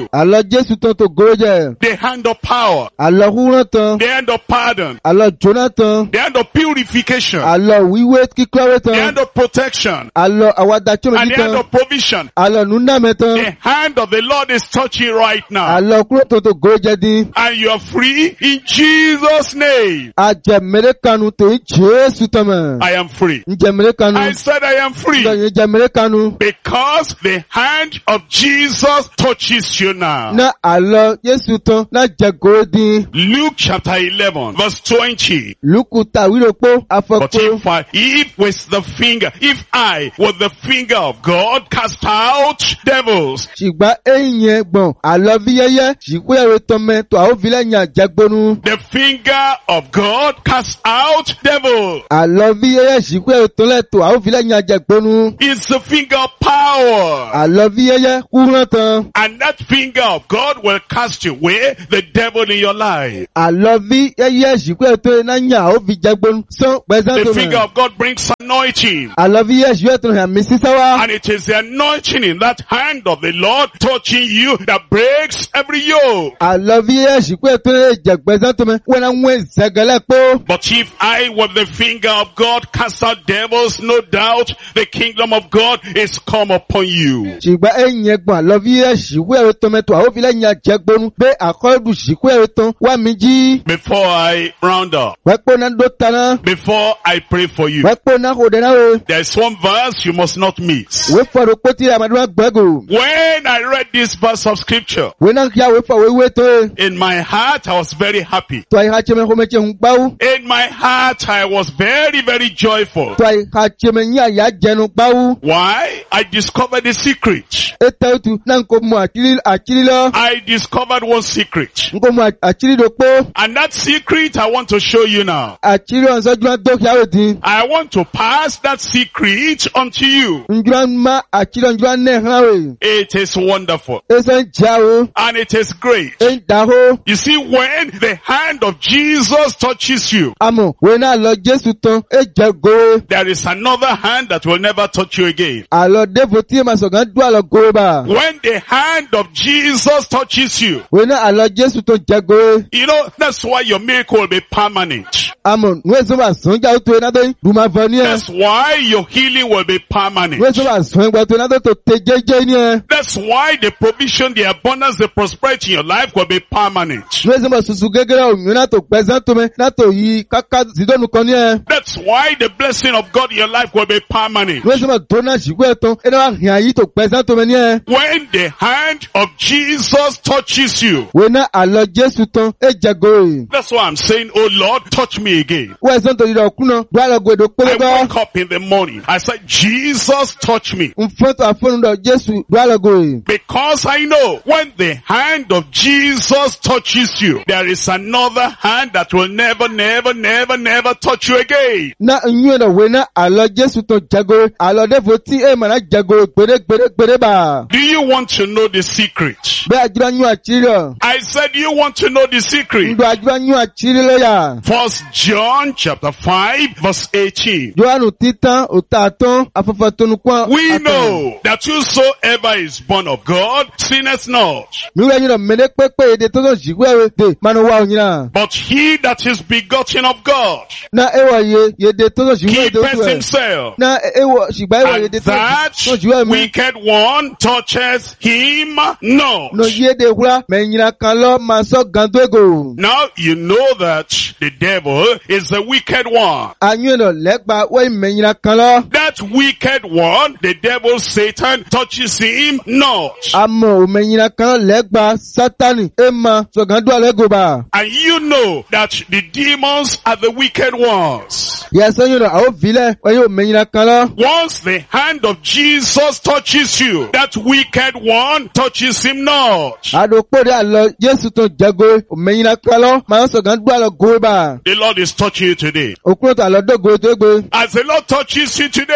you. Àlọ́ Jésù tán tó gòrò jẹ. The hand of power. Àlọ́ húrán tán. The hand of pardon. Àlọ́ jóná tán. The hand of purification. Àlọ́ wíwé kíkọ́wé The tán. hand of protection. Àlọ́ àwàdàtsọ́mẹ́jì And the hand tán. of provision. Àlọ́ núnàmẹ́ tán. The hand of the Lord is touching right now. Àlọ́ kúrò tó tó gòrò jẹ dín. And you are free in Jesus' name. Àjẹmẹ́rẹ́ kanu tó ń Jésù tán mẹ́. I am free. Ǹjẹ̀mẹ́rẹ́ kanu. I said I am free. Ǹjẹ̀ jẹ̀mẹ́rẹ́ kanu. Because the hand of Jesus touches you now. Na àlọ́ Jésù tán na jẹ gòrò dín. Luke chapter eleven verse twenty. Lùkù tàwírò pó But afọ́pó. if I, if with the finger, if I with the finger of God cast out devils, Ṣìgbà ẹ̀yìn gbọ̀n àlọ́ bí yẹ́yẹ́ ṣìkú ẹ̀rọ tọmẹ tó àwọn òfìlẹ̀ yàn jẹgbónú. the finger of God cast out devils. Àlọ́ bí yẹ́yẹ́ ṣìkú ẹ̀rọ tọ́lẹ̀ tó àwọn òfìlẹ̀ yàn jẹgbónú. It's the finger of power. Àlọ́ bí yẹ́yẹ́ kúrán tán. And that finger of God will cast away the devil in your life. Àlọ́ bí yẹ́yẹ́ ṣìkú ẹ̀rọ tó náà yàn àwọn òfì jẹgbónú. Sọ pẹ̀sẹ̀ The tó finger mẹ́. of God brings anointing. Àlọ́ bí yẹ́yẹ́ ṣìkú ẹ̀rọ tó hàn mí sísáwá. And it is the anointing in that hand of the Lord touching you that breaks every yoke. Àlọ́ bí yẹ́yẹ́ ṣìkú ẹ̀rọ tó lè jẹ pẹ̀sẹ̀ tó mẹ́. Wọ́n náà ń wẹ̀ zẹ̀gẹ̀lẹ̀ pó. But if I with the finger of God cast out devils, no doubt the kingdom of God is come upon you. Ṣìgbà ẹ̀yìn gbọ̀n àlọ́ bí yẹ́yẹ́ ṣìkú ẹ̀rọ tọmẹ tó àwọn òfìlẹ̀ yàn jẹgbónú. Bẹ́ àkọ́dù ṣìkú ẹ̀rọ tán wá mi jí. Before I round up, Wẹ́pọ̀ náà dó taná. before I pray for you, Wẹ́pọ̀ náà kò dẹ́nà o. there is one verse you must not miss. Wé fọ̀rọ̀ pótí àmàdúrà gbẹ́gò. When I read this verse of scripture, Wé náà kí a wé fọ̀ wéwé tó e. in my heart I was very happy. Tó àyíká tsẹ́mẹ́ kó mẹ́tsẹ́ ń gbáwó. In my heart I was very, very joyful. Tó àyíká tsẹ́mẹ́ ní àyà jẹnu gbáwó. Why? I discovered the secret. E tẹ́ o tu náà nkó mu àkírí àkírí lọ. I discovered one secret. Nkó mu àkírí do pó. And that secret I want to show you now. Àkírí ọ̀nsọ́ jùlọ tó kí a wò dín. I want to pass that secret unto you. Njúlọ má àkírí ọ̀njúlọ náà hàn wè. It is wonderful. E sẹ́ ń jà o. And it is great. E ń dà hó. You see, when the hand of Jesus touches you, Àmọ̀ wé náà lọ Jésù tán. E jẹ gòrè. there is another hand that will never touch you again. Àlọ́ Dévo tí e ma sọ̀gán dún àlọ́ gòrè bá. When the hand of Jesus touches you, Wé náà àlọ́ Jésù tán jẹ gòrè. you know, that's why your miracle will be permanent. Àmọ̀ nùwé sọ́ba sọ́njà ó tó iná tó yín. Dùmá fọ ní ẹ. That's why your healing will be permanent. Nùwé sọ́ba sọ́n ìgbà tó iná tó tó tẹ jẹ́jẹ́ ní ẹ. That's why the provision, the abundance, the prosperity in your life will be permanent. Nùwé sọ́ba sùsù gẹ́gẹ́rẹ́ òyìn náà tó pẹ́sẹ́ tó mẹ́ náà tó yí káká sídọ́nù kan ní ẹ. That's why the blessing of God in your life will be permanent. Nùwé sọ́ba tó náà ṣìkú ẹ̀ tán ẹni wá hìn àyí tó pẹ́sẹ́ tó mẹ́ ní ẹ. When the hand of Jesus touches you, Wé náà àlọ́ Jésù tán ẹ jẹ gòrè. that's why I'm saying, oh Lord, touch me again. Wọ́n ẹ̀sán tó yíra ọ̀kú náà dùn àlọ́ gbèdò I pélébọ́. woke up in the morning. I said, Jesus, touch me. Nfọ́n tó àfọ́nù dọ̀ Jésù dùn àlọ́ gòrè. Because I know when the hand of Jesus touches you, there is another hand that will never, never, never, never touch you again. Na nyuwe na wé náà àlọ́ Jésù tán jẹ gòrè. Àlọ́ Dévo tí e mà náà jẹ gòrè gbèrè gbèrè gbèrè bá. Do you want to know the secret? Bẹ́ẹ̀ àjùlọ nyú àkírí rẹ̀. I said, you want to know the secret? Ndò àjùlọ nyú àkírí lẹ́yà. First John chapter five verse eighteen. Jọ́hánù títán òtá tán afẹ́fẹ́ tónú kwan. We know that whosoever is born of God sinneth not. Mi wúlò ẹ̀yin lọ mẹ́lẹ́ pépé èdè tó tó ṣìgbọ́ ẹ̀rọ dè mánu wá òyìn náà. But he that is begotten of God Na ewọ̀ ye yèdè tó tó ṣìgbọ́ èdè tó keepeth ẹ̀. himself. Na ewọ̀ ṣìgbà ewọ̀ And yèdè tó that tó ṣìgbọ́ ẹ̀mí. wicked one touches him not. No yéde wúlá mẹ̀yìnà kan lọ máa sọ gàdó ego. Now you know that the devil is the wicked one. Àyùn ẹ̀nà lẹ́gba wọ́n mẹ̀yìnà kan lọ. That wicked one, the devil Satan, touches him not. Àmọ̀ òmẹ̀yìnà kan lẹ́gba Sátánì ẹ̀ máa sọ gàdó àlẹ́ ego bá. And you know that the demons are the wicked ones. Yẹ̀sán yóò àwọn fìlẹ̀ wọ́n yóò mẹ̀yìnà kan lọ. Once the hand of Jesus touches you, that wicked one touches him not. Àdókòdé àlọ́ Jésù tó jẹ́go òmẹ̀yìnà kan lọ máa sọ gàdó àlọ́ go bá. The Lord is touching you today. Òkúrò tó àlọ́ dógo tó gbé. As the Lord touches you today,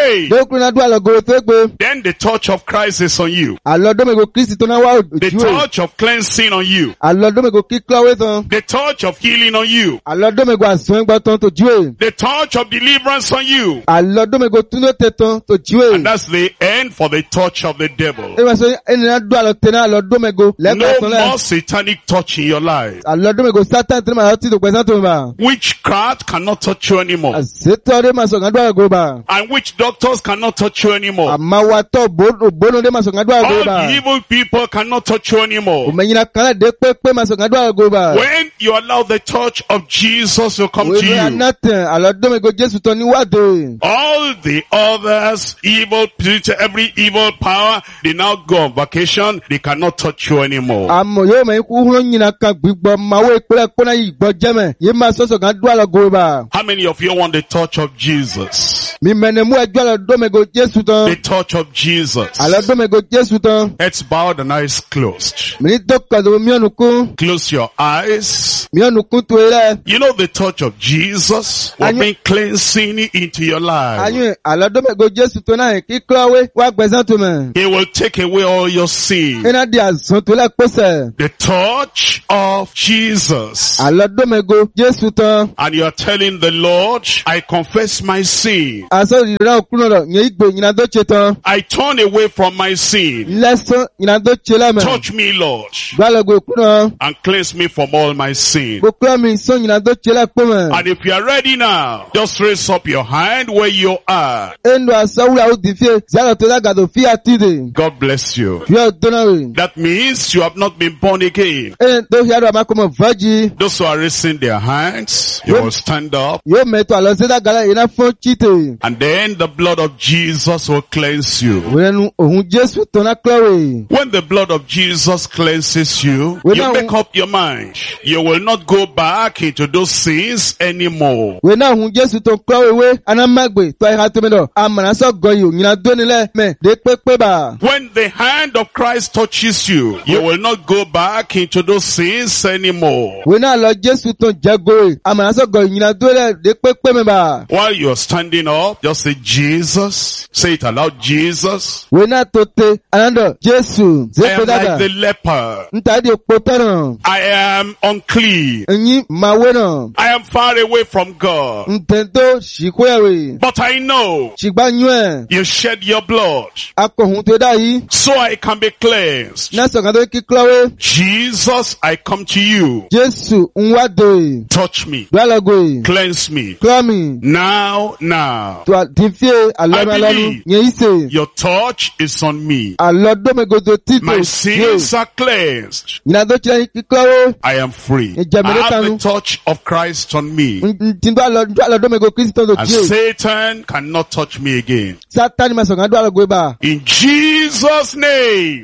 pray. Dókun náà dúà lọ́gọ́rọ̀ tó gbé. Then the touch of Christ is on you. Àlọ́dọ́mẹ̀gò Kristi tó náà wá The òjú ẹ̀. touch of cleansing on you. Àlọ́dọ́mẹ̀gò kíkọ́wé tán. The touch of healing on you. Àlọ́dọ́mẹ̀gò àsùn ẹgbẹ́ tán tó jú ẹ̀. The touch of deliverance on you. Àlọ́dọ́mẹ̀gò túnú tẹ̀ tán tó jú ẹ̀. And that's the end for the touch of the devil. Ẹ máa sọ ẹni náà dúà lọ tẹ̀ náà àlọ́dọ́mẹ̀gò lẹ́gbẹ̀ẹ́ No tán lẹ́. more satanic touch in your life. Àlọ́dọ́mẹ̀gò sátán tí màá ti tó pẹ̀sán tó mà. Witchcraft cannot touch you anymore. Àṣetọ́ ọdẹ máa sọ̀gán dúà lọ́gọ́rọ̀ bà. And witch doctors cannot touch you anymore. Àmàwàtọ̀ bónú ọdẹ máa sọ̀gán dúà lọ́gọ́rọ̀ All bà. the evil people cannot touch you anymore. Òmẹ̀yìnà kan náà dé pépé máa sọ̀gán dúà lọ́gọ́rọ̀ bà. When you allow the touch of Jesus to come to Wèé you, anátẹ̀ àlọ́dọ́mẹ̀gò Jésù tán níwádìí. all the others, evil, every evil power, they now go on vacation. They cannot touch you anymore. Àmọ̀ yóò mọ̀ ikú húnrún yìnyín kan gbígbọ́ màwé ìpínlẹ̀ pọ́nà yìí gbọ́ jẹ́mẹ̀. Yìí máa sọ̀sọ̀ kan dúà lọ́gọ́rọ̀ bà. How many of you want the touch of Jesus? Mi mẹ́nẹ̀ mú ẹjọ́ àlọ́dọ́mẹ̀gò Jésù tán. The touch of Jesus. Àlọ́dọ́mẹ̀gò Jésù tán. Heads bowed and eyes closed. Mi ní dọ́kọ̀dọ̀ míọ̀nù kún. Close your eyes. Míọ̀nù kún tó rẹ̀. You know the touch of Jesus will Are you- bring cleansing into your life. Àyùn àlọ́dọ́mẹ̀gò Jésù tó náà kíkọ́wé wá gbẹ̀sán tó mẹ̀. He will take away all your sin. Iná di àzùn tó lẹ́pọ̀sẹ̀. The touch of Jesus. Àlọ́dọ́mẹ̀gò Jésù tán. And you are telling the Lord, I confess my sin. Àṣọ ìrìnà òkúrò rẹ̀ yẹn ìgbò ìyìnà tó ṣe tán. I turn away from my sin. Lẹ́sán ìyìnà tó ṣe lẹ́mẹ̀. Touch me, Lord, Gbálẹ̀gò òkúrò. and cleanse me from all my sin. Gbogbo mi sọ ìyìnà tó ṣe lẹ́pọ̀ mẹ̀. And if you are ready now, just raise up your hand where you are. Enu àṣàwùrà ó di fíè. Zálọ̀ tó lágàdo fí àtìdè. God bless you. Fíè dọ́nà rẹ̀. That means you have not been born again. Ẹni tó fi àdó àmàkọ́mọ̀ fọ́jì. Those who are raising their hands, you will stand up. Yóò mẹ́tọ̀ àlọ́ sí dàgàlẹ̀ yìí náà fún chite. And then the blood of Jesus will cleanse you. Wẹ́nu òhun Jésù tó náà kúrò. When the blood of Jesus cleanses you, Well, you now- make up your mind. You will not go back into those sins anymore. Wẹ́nu òhun Jésù tó kúrò wé. Anamagbe tó ẹ̀ka tó mi dọ̀. Àmàlà sọ gọ̀yò yìnyín dónilẹ̀ mẹ́ dé pépé bà. When the hand of Christ touches you, you will not go back into those sins anymore. Wẹ́nu àlọ́ Jésù tó jẹ́gòrè. Àmàlà sọ gọ̀yò yìnyín dónilẹ̀ dé pépé mi bà. While you're standing up, just say Jesus. Say it aloud, Jesus. Wẹ́nu àtòtè ànádọ̀ Jésù. I Zépè am dàgà. like the leper. Ntàdí òpó tọ̀nà. I am unclean. Ẹ̀yin máa wé náà. I am far away from God. Ntẹ̀ntó ṣìkú ẹ̀wẹ̀. But I know Ṣìgbà yún ẹ̀. you shed your blood Akọ̀hún tó dá yìí. so I can be cleansed. Nẹ́sọ̀ kan tó kí kílọ́wé. Jesus, I come to you. Jésù ń wá dòè. Touch me. Gbálẹ̀gòè. Cleanse me. Kílọ́mì. Now, now. Tó àti fíè àlọ́mọ I lọ́nu. believe. Yẹn yìí sè. Your touch is on me. Àlọ́dọ́mẹ̀gòdò títò. My sins are cleansed. Yìnyín tó ṣe kí kílọ́wé. I am free. Ìjẹ̀mẹ̀lẹ́ I have kanu. the touch of Christ on me. Ntìndó àlọ́dọ́mẹ̀gò Kristo tó And tiẹ̀. Satan cannot touch me again. Sátánì máa sọ̀kan dúró àlọ́gbé bá. In Jesus' name,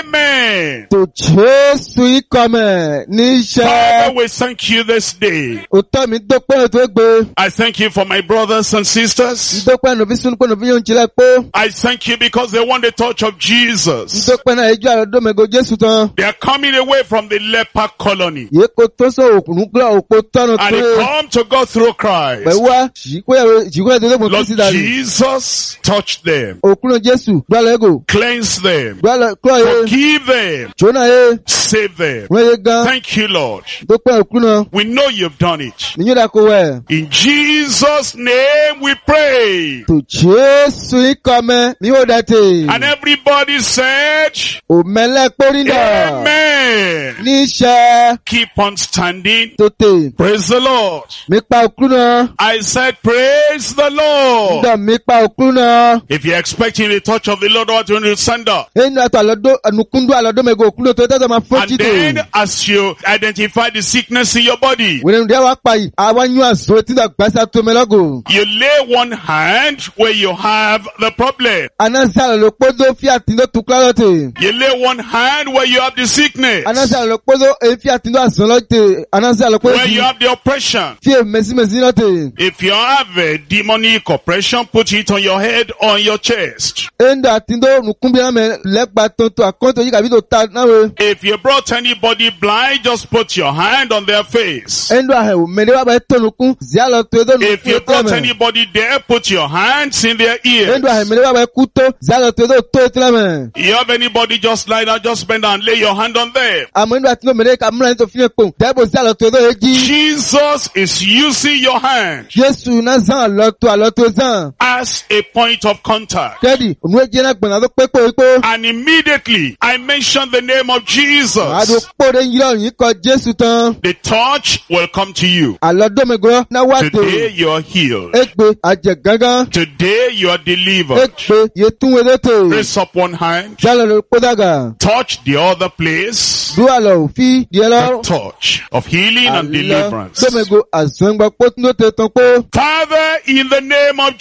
amen. Tó Jésù ikọ̀mẹ̀ ní iṣẹ́. Father, we thank you this day. Òtọ́ mi dópẹ́ tó gbé. I thank you for my brothers and sisters. Dópẹ́ nù fi sunu pé nù fi yóò ń tilẹ̀ pé. I thank you because they want the touch of Jesus. Dópẹ́ náà ẹjọ́ àlọ́dọ́mẹ̀gò Jésù tán. They are coming away from the leper colony. Yé ko tó sọ òkùnrin gbọ́ òpó tọ́nu And tó. they come to God through Christ. Pẹ̀lú wa ṣìkú ẹ̀rọ tó lé mọ̀ Lord Kristi dàrí. Jesus, touch them. Òkúrò Jésù gbọ́lẹ́gò. Cleanse them. Gbọ́lẹ̀ kúrò yé. Forgive them. Jóná yé. Save them. Wọ́n yé gan. Thank you, Lord. Dópẹ́ òkúrò. We know you've done it. Níyìn dà kó wẹ̀. In Jesus' name we pray. Tó Jésù ikọ̀mẹ̀ mi ò dàtẹ̀. And everybody said, Òmẹ́lẹ́ pórí náà. Amen. Ní iṣẹ́ Keep on standing. tó tè. Praise the Lord. Mi pa òkúrò. I said, praise the Lord. Ndọ̀ mi pa òkúrò. If you're expecting the touch of the Lord, what you need to stand up. Ẹnu àtọ̀ àlọ́dọ́ ànukúndú àlọ́dọ́mẹ̀gò òkúrò tó tẹ́tọ̀ máa fọ́ And títò. then as you identify the sickness in your body, Wèrè ǹdẹ́ wá pa yìí. Àwa yún àṣọ tí dà gbàsá tó mẹ́lọ́gò. you lay one hand where you have the problem. Anansi àlọ́ kpọ́dọ̀ fi àtìndó tu kúlá lọ́tẹ̀. You lay one hand where you have the sickness, Anansi àlọ́ kpọ́dọ̀ efi àtìndó àṣọ lọ́tẹ̀. Anansi àlọ́ where kpọ́dọ̀ you have the oppression. fi mẹ́sìmẹ́sì lọ́tẹ̀. If you have a demonic oppression, put it on your head or on your chest. Enda àtìndó nùkú kumbi ame lekba tonto akonto yi kabi to ta nawe. If you brought anybody blind, just put your hand on their face. Endo ahe o mede wa ba tonu kun zialo to do no. If you brought anybody there, put your hands in their ears. Endo ahe mede wa ba kuto zialo to do to etlame. You have anybody just like that, just bend down, lay your hand on them. Amo endo atino mede ka mla to fine pon. Debo zialo to do eji. Jesus is using your hand Yesu na zan lo to alo to zan. as a point of contact. Daddy, onu eje na gbona do pepo epo. And immediately I mentioned the name of Ado Jesus. pore yiro yin ko Jesu tan. The touch will come to you. Alo do me go na wa Today to. you are healed. Egbe aje gangan. Today you are delivered. Egbe ye tun we to. Raise up one hand. Zialo lo podaga. Touch the other place. Do alo fi die The lo. touch of healing and deliverance. Do me go azon gba pot no te tan po. Father, in the name of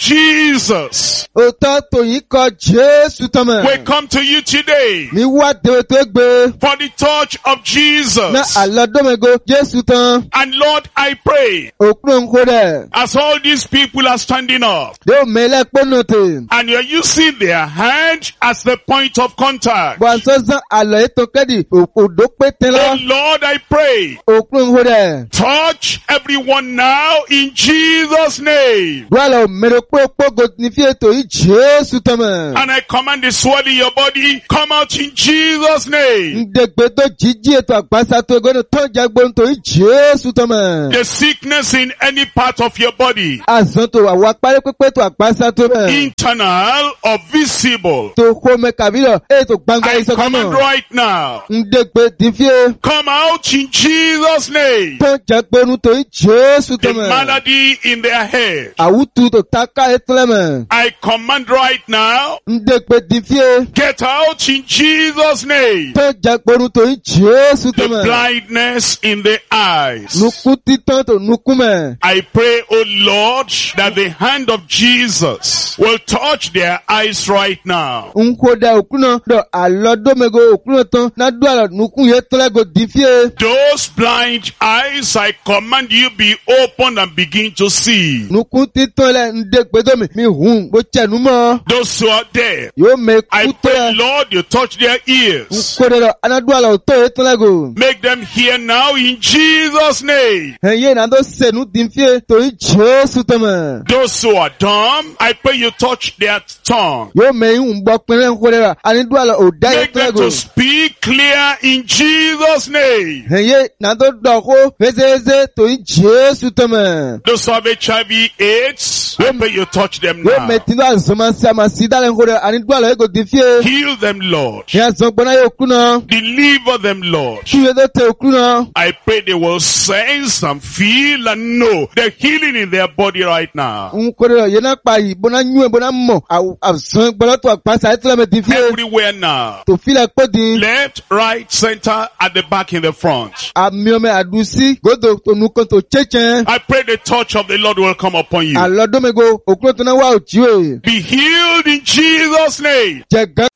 Jesus, O ta to yin ko Jesu tan me. we come to you today Mi wa de to egbe. for the touch of Na Jesus. alo do me go Jesu tan. And Lord, I pray, Okun ko de. as all these people are standing up, Do me le pono te. and you're using their hand as the point of contact. Bo so zan alo e to kedi. O do pe ten Oh lo. Lord, I pray, Okun ko de. touch everyone now in Jesus' name. Do alo me ro po po go ni fi eto yi Jesu tan me. And I command the sword in your body, come out in Jesus' name. Ndegbe to jiji eto agbasa to go no to jagbo to yi Jesu tan me. The sickness in any part of your body, Azon to wa pare pepe to agbasa to me. internal or visible, To ko me kabilo e to gbangba I iso command kamo. right now, Ndegbe di fi come out in Jesus' name. to jagbo nu to yi Jesu The tan me. malady in their head, Awutu to taka etleme. I command right now, Ndegbe di fi get out in Jesus' name. to jagbo nu to yi Jesu The tan me. blindness in the eyes, Nuku titan to nuku me. I pray, oh Lord, that the hand of Jesus will touch their eyes right now. Nko da okuno do alodo mego okuno ton na do alo nuku ye tole go di fi. Those blind eyes, I command you be open and begin to see. Nuku titan le ndegbe do mi mi hun bo chenu mo. Those who are deaf, Yo me I ku pray, to. Lord, you touch their ears. Nko de do anadu alo to ye tole go. Make them hear now in Jesus' name. Eye na do senu di fi to yi Jesu tan me. Those who are dumb, I pray you touch their tongue. Yo me un bo pere nko de do anadu alo o da ye Make tole them go. to speak clear in Jesus' name. Eye na do do ko eze to yi Jesu tan me. Those who have H I V AIDS, I pray you touch them Yo now. me tinu azoma si ama si dale nko de anadu alo e go di fi. Heal them, Lord. Ya zon gbona ye okuno. Deliver them, Lord. Ki ye do te okuno. I pray they will sense and feel and know the healing in their body right now. Nkore ye na pa yi bona nyu e bona mo azon gbona to apasa etele me di fi Everywhere now. to fi le po din Left, right, center, at the back, in the front. ami o me adusi godo to nu kan to chechen I pray the touch of the Lord will come upon you. alodo me go okuno to na wa oji we Be healed in Jesus' name. je gan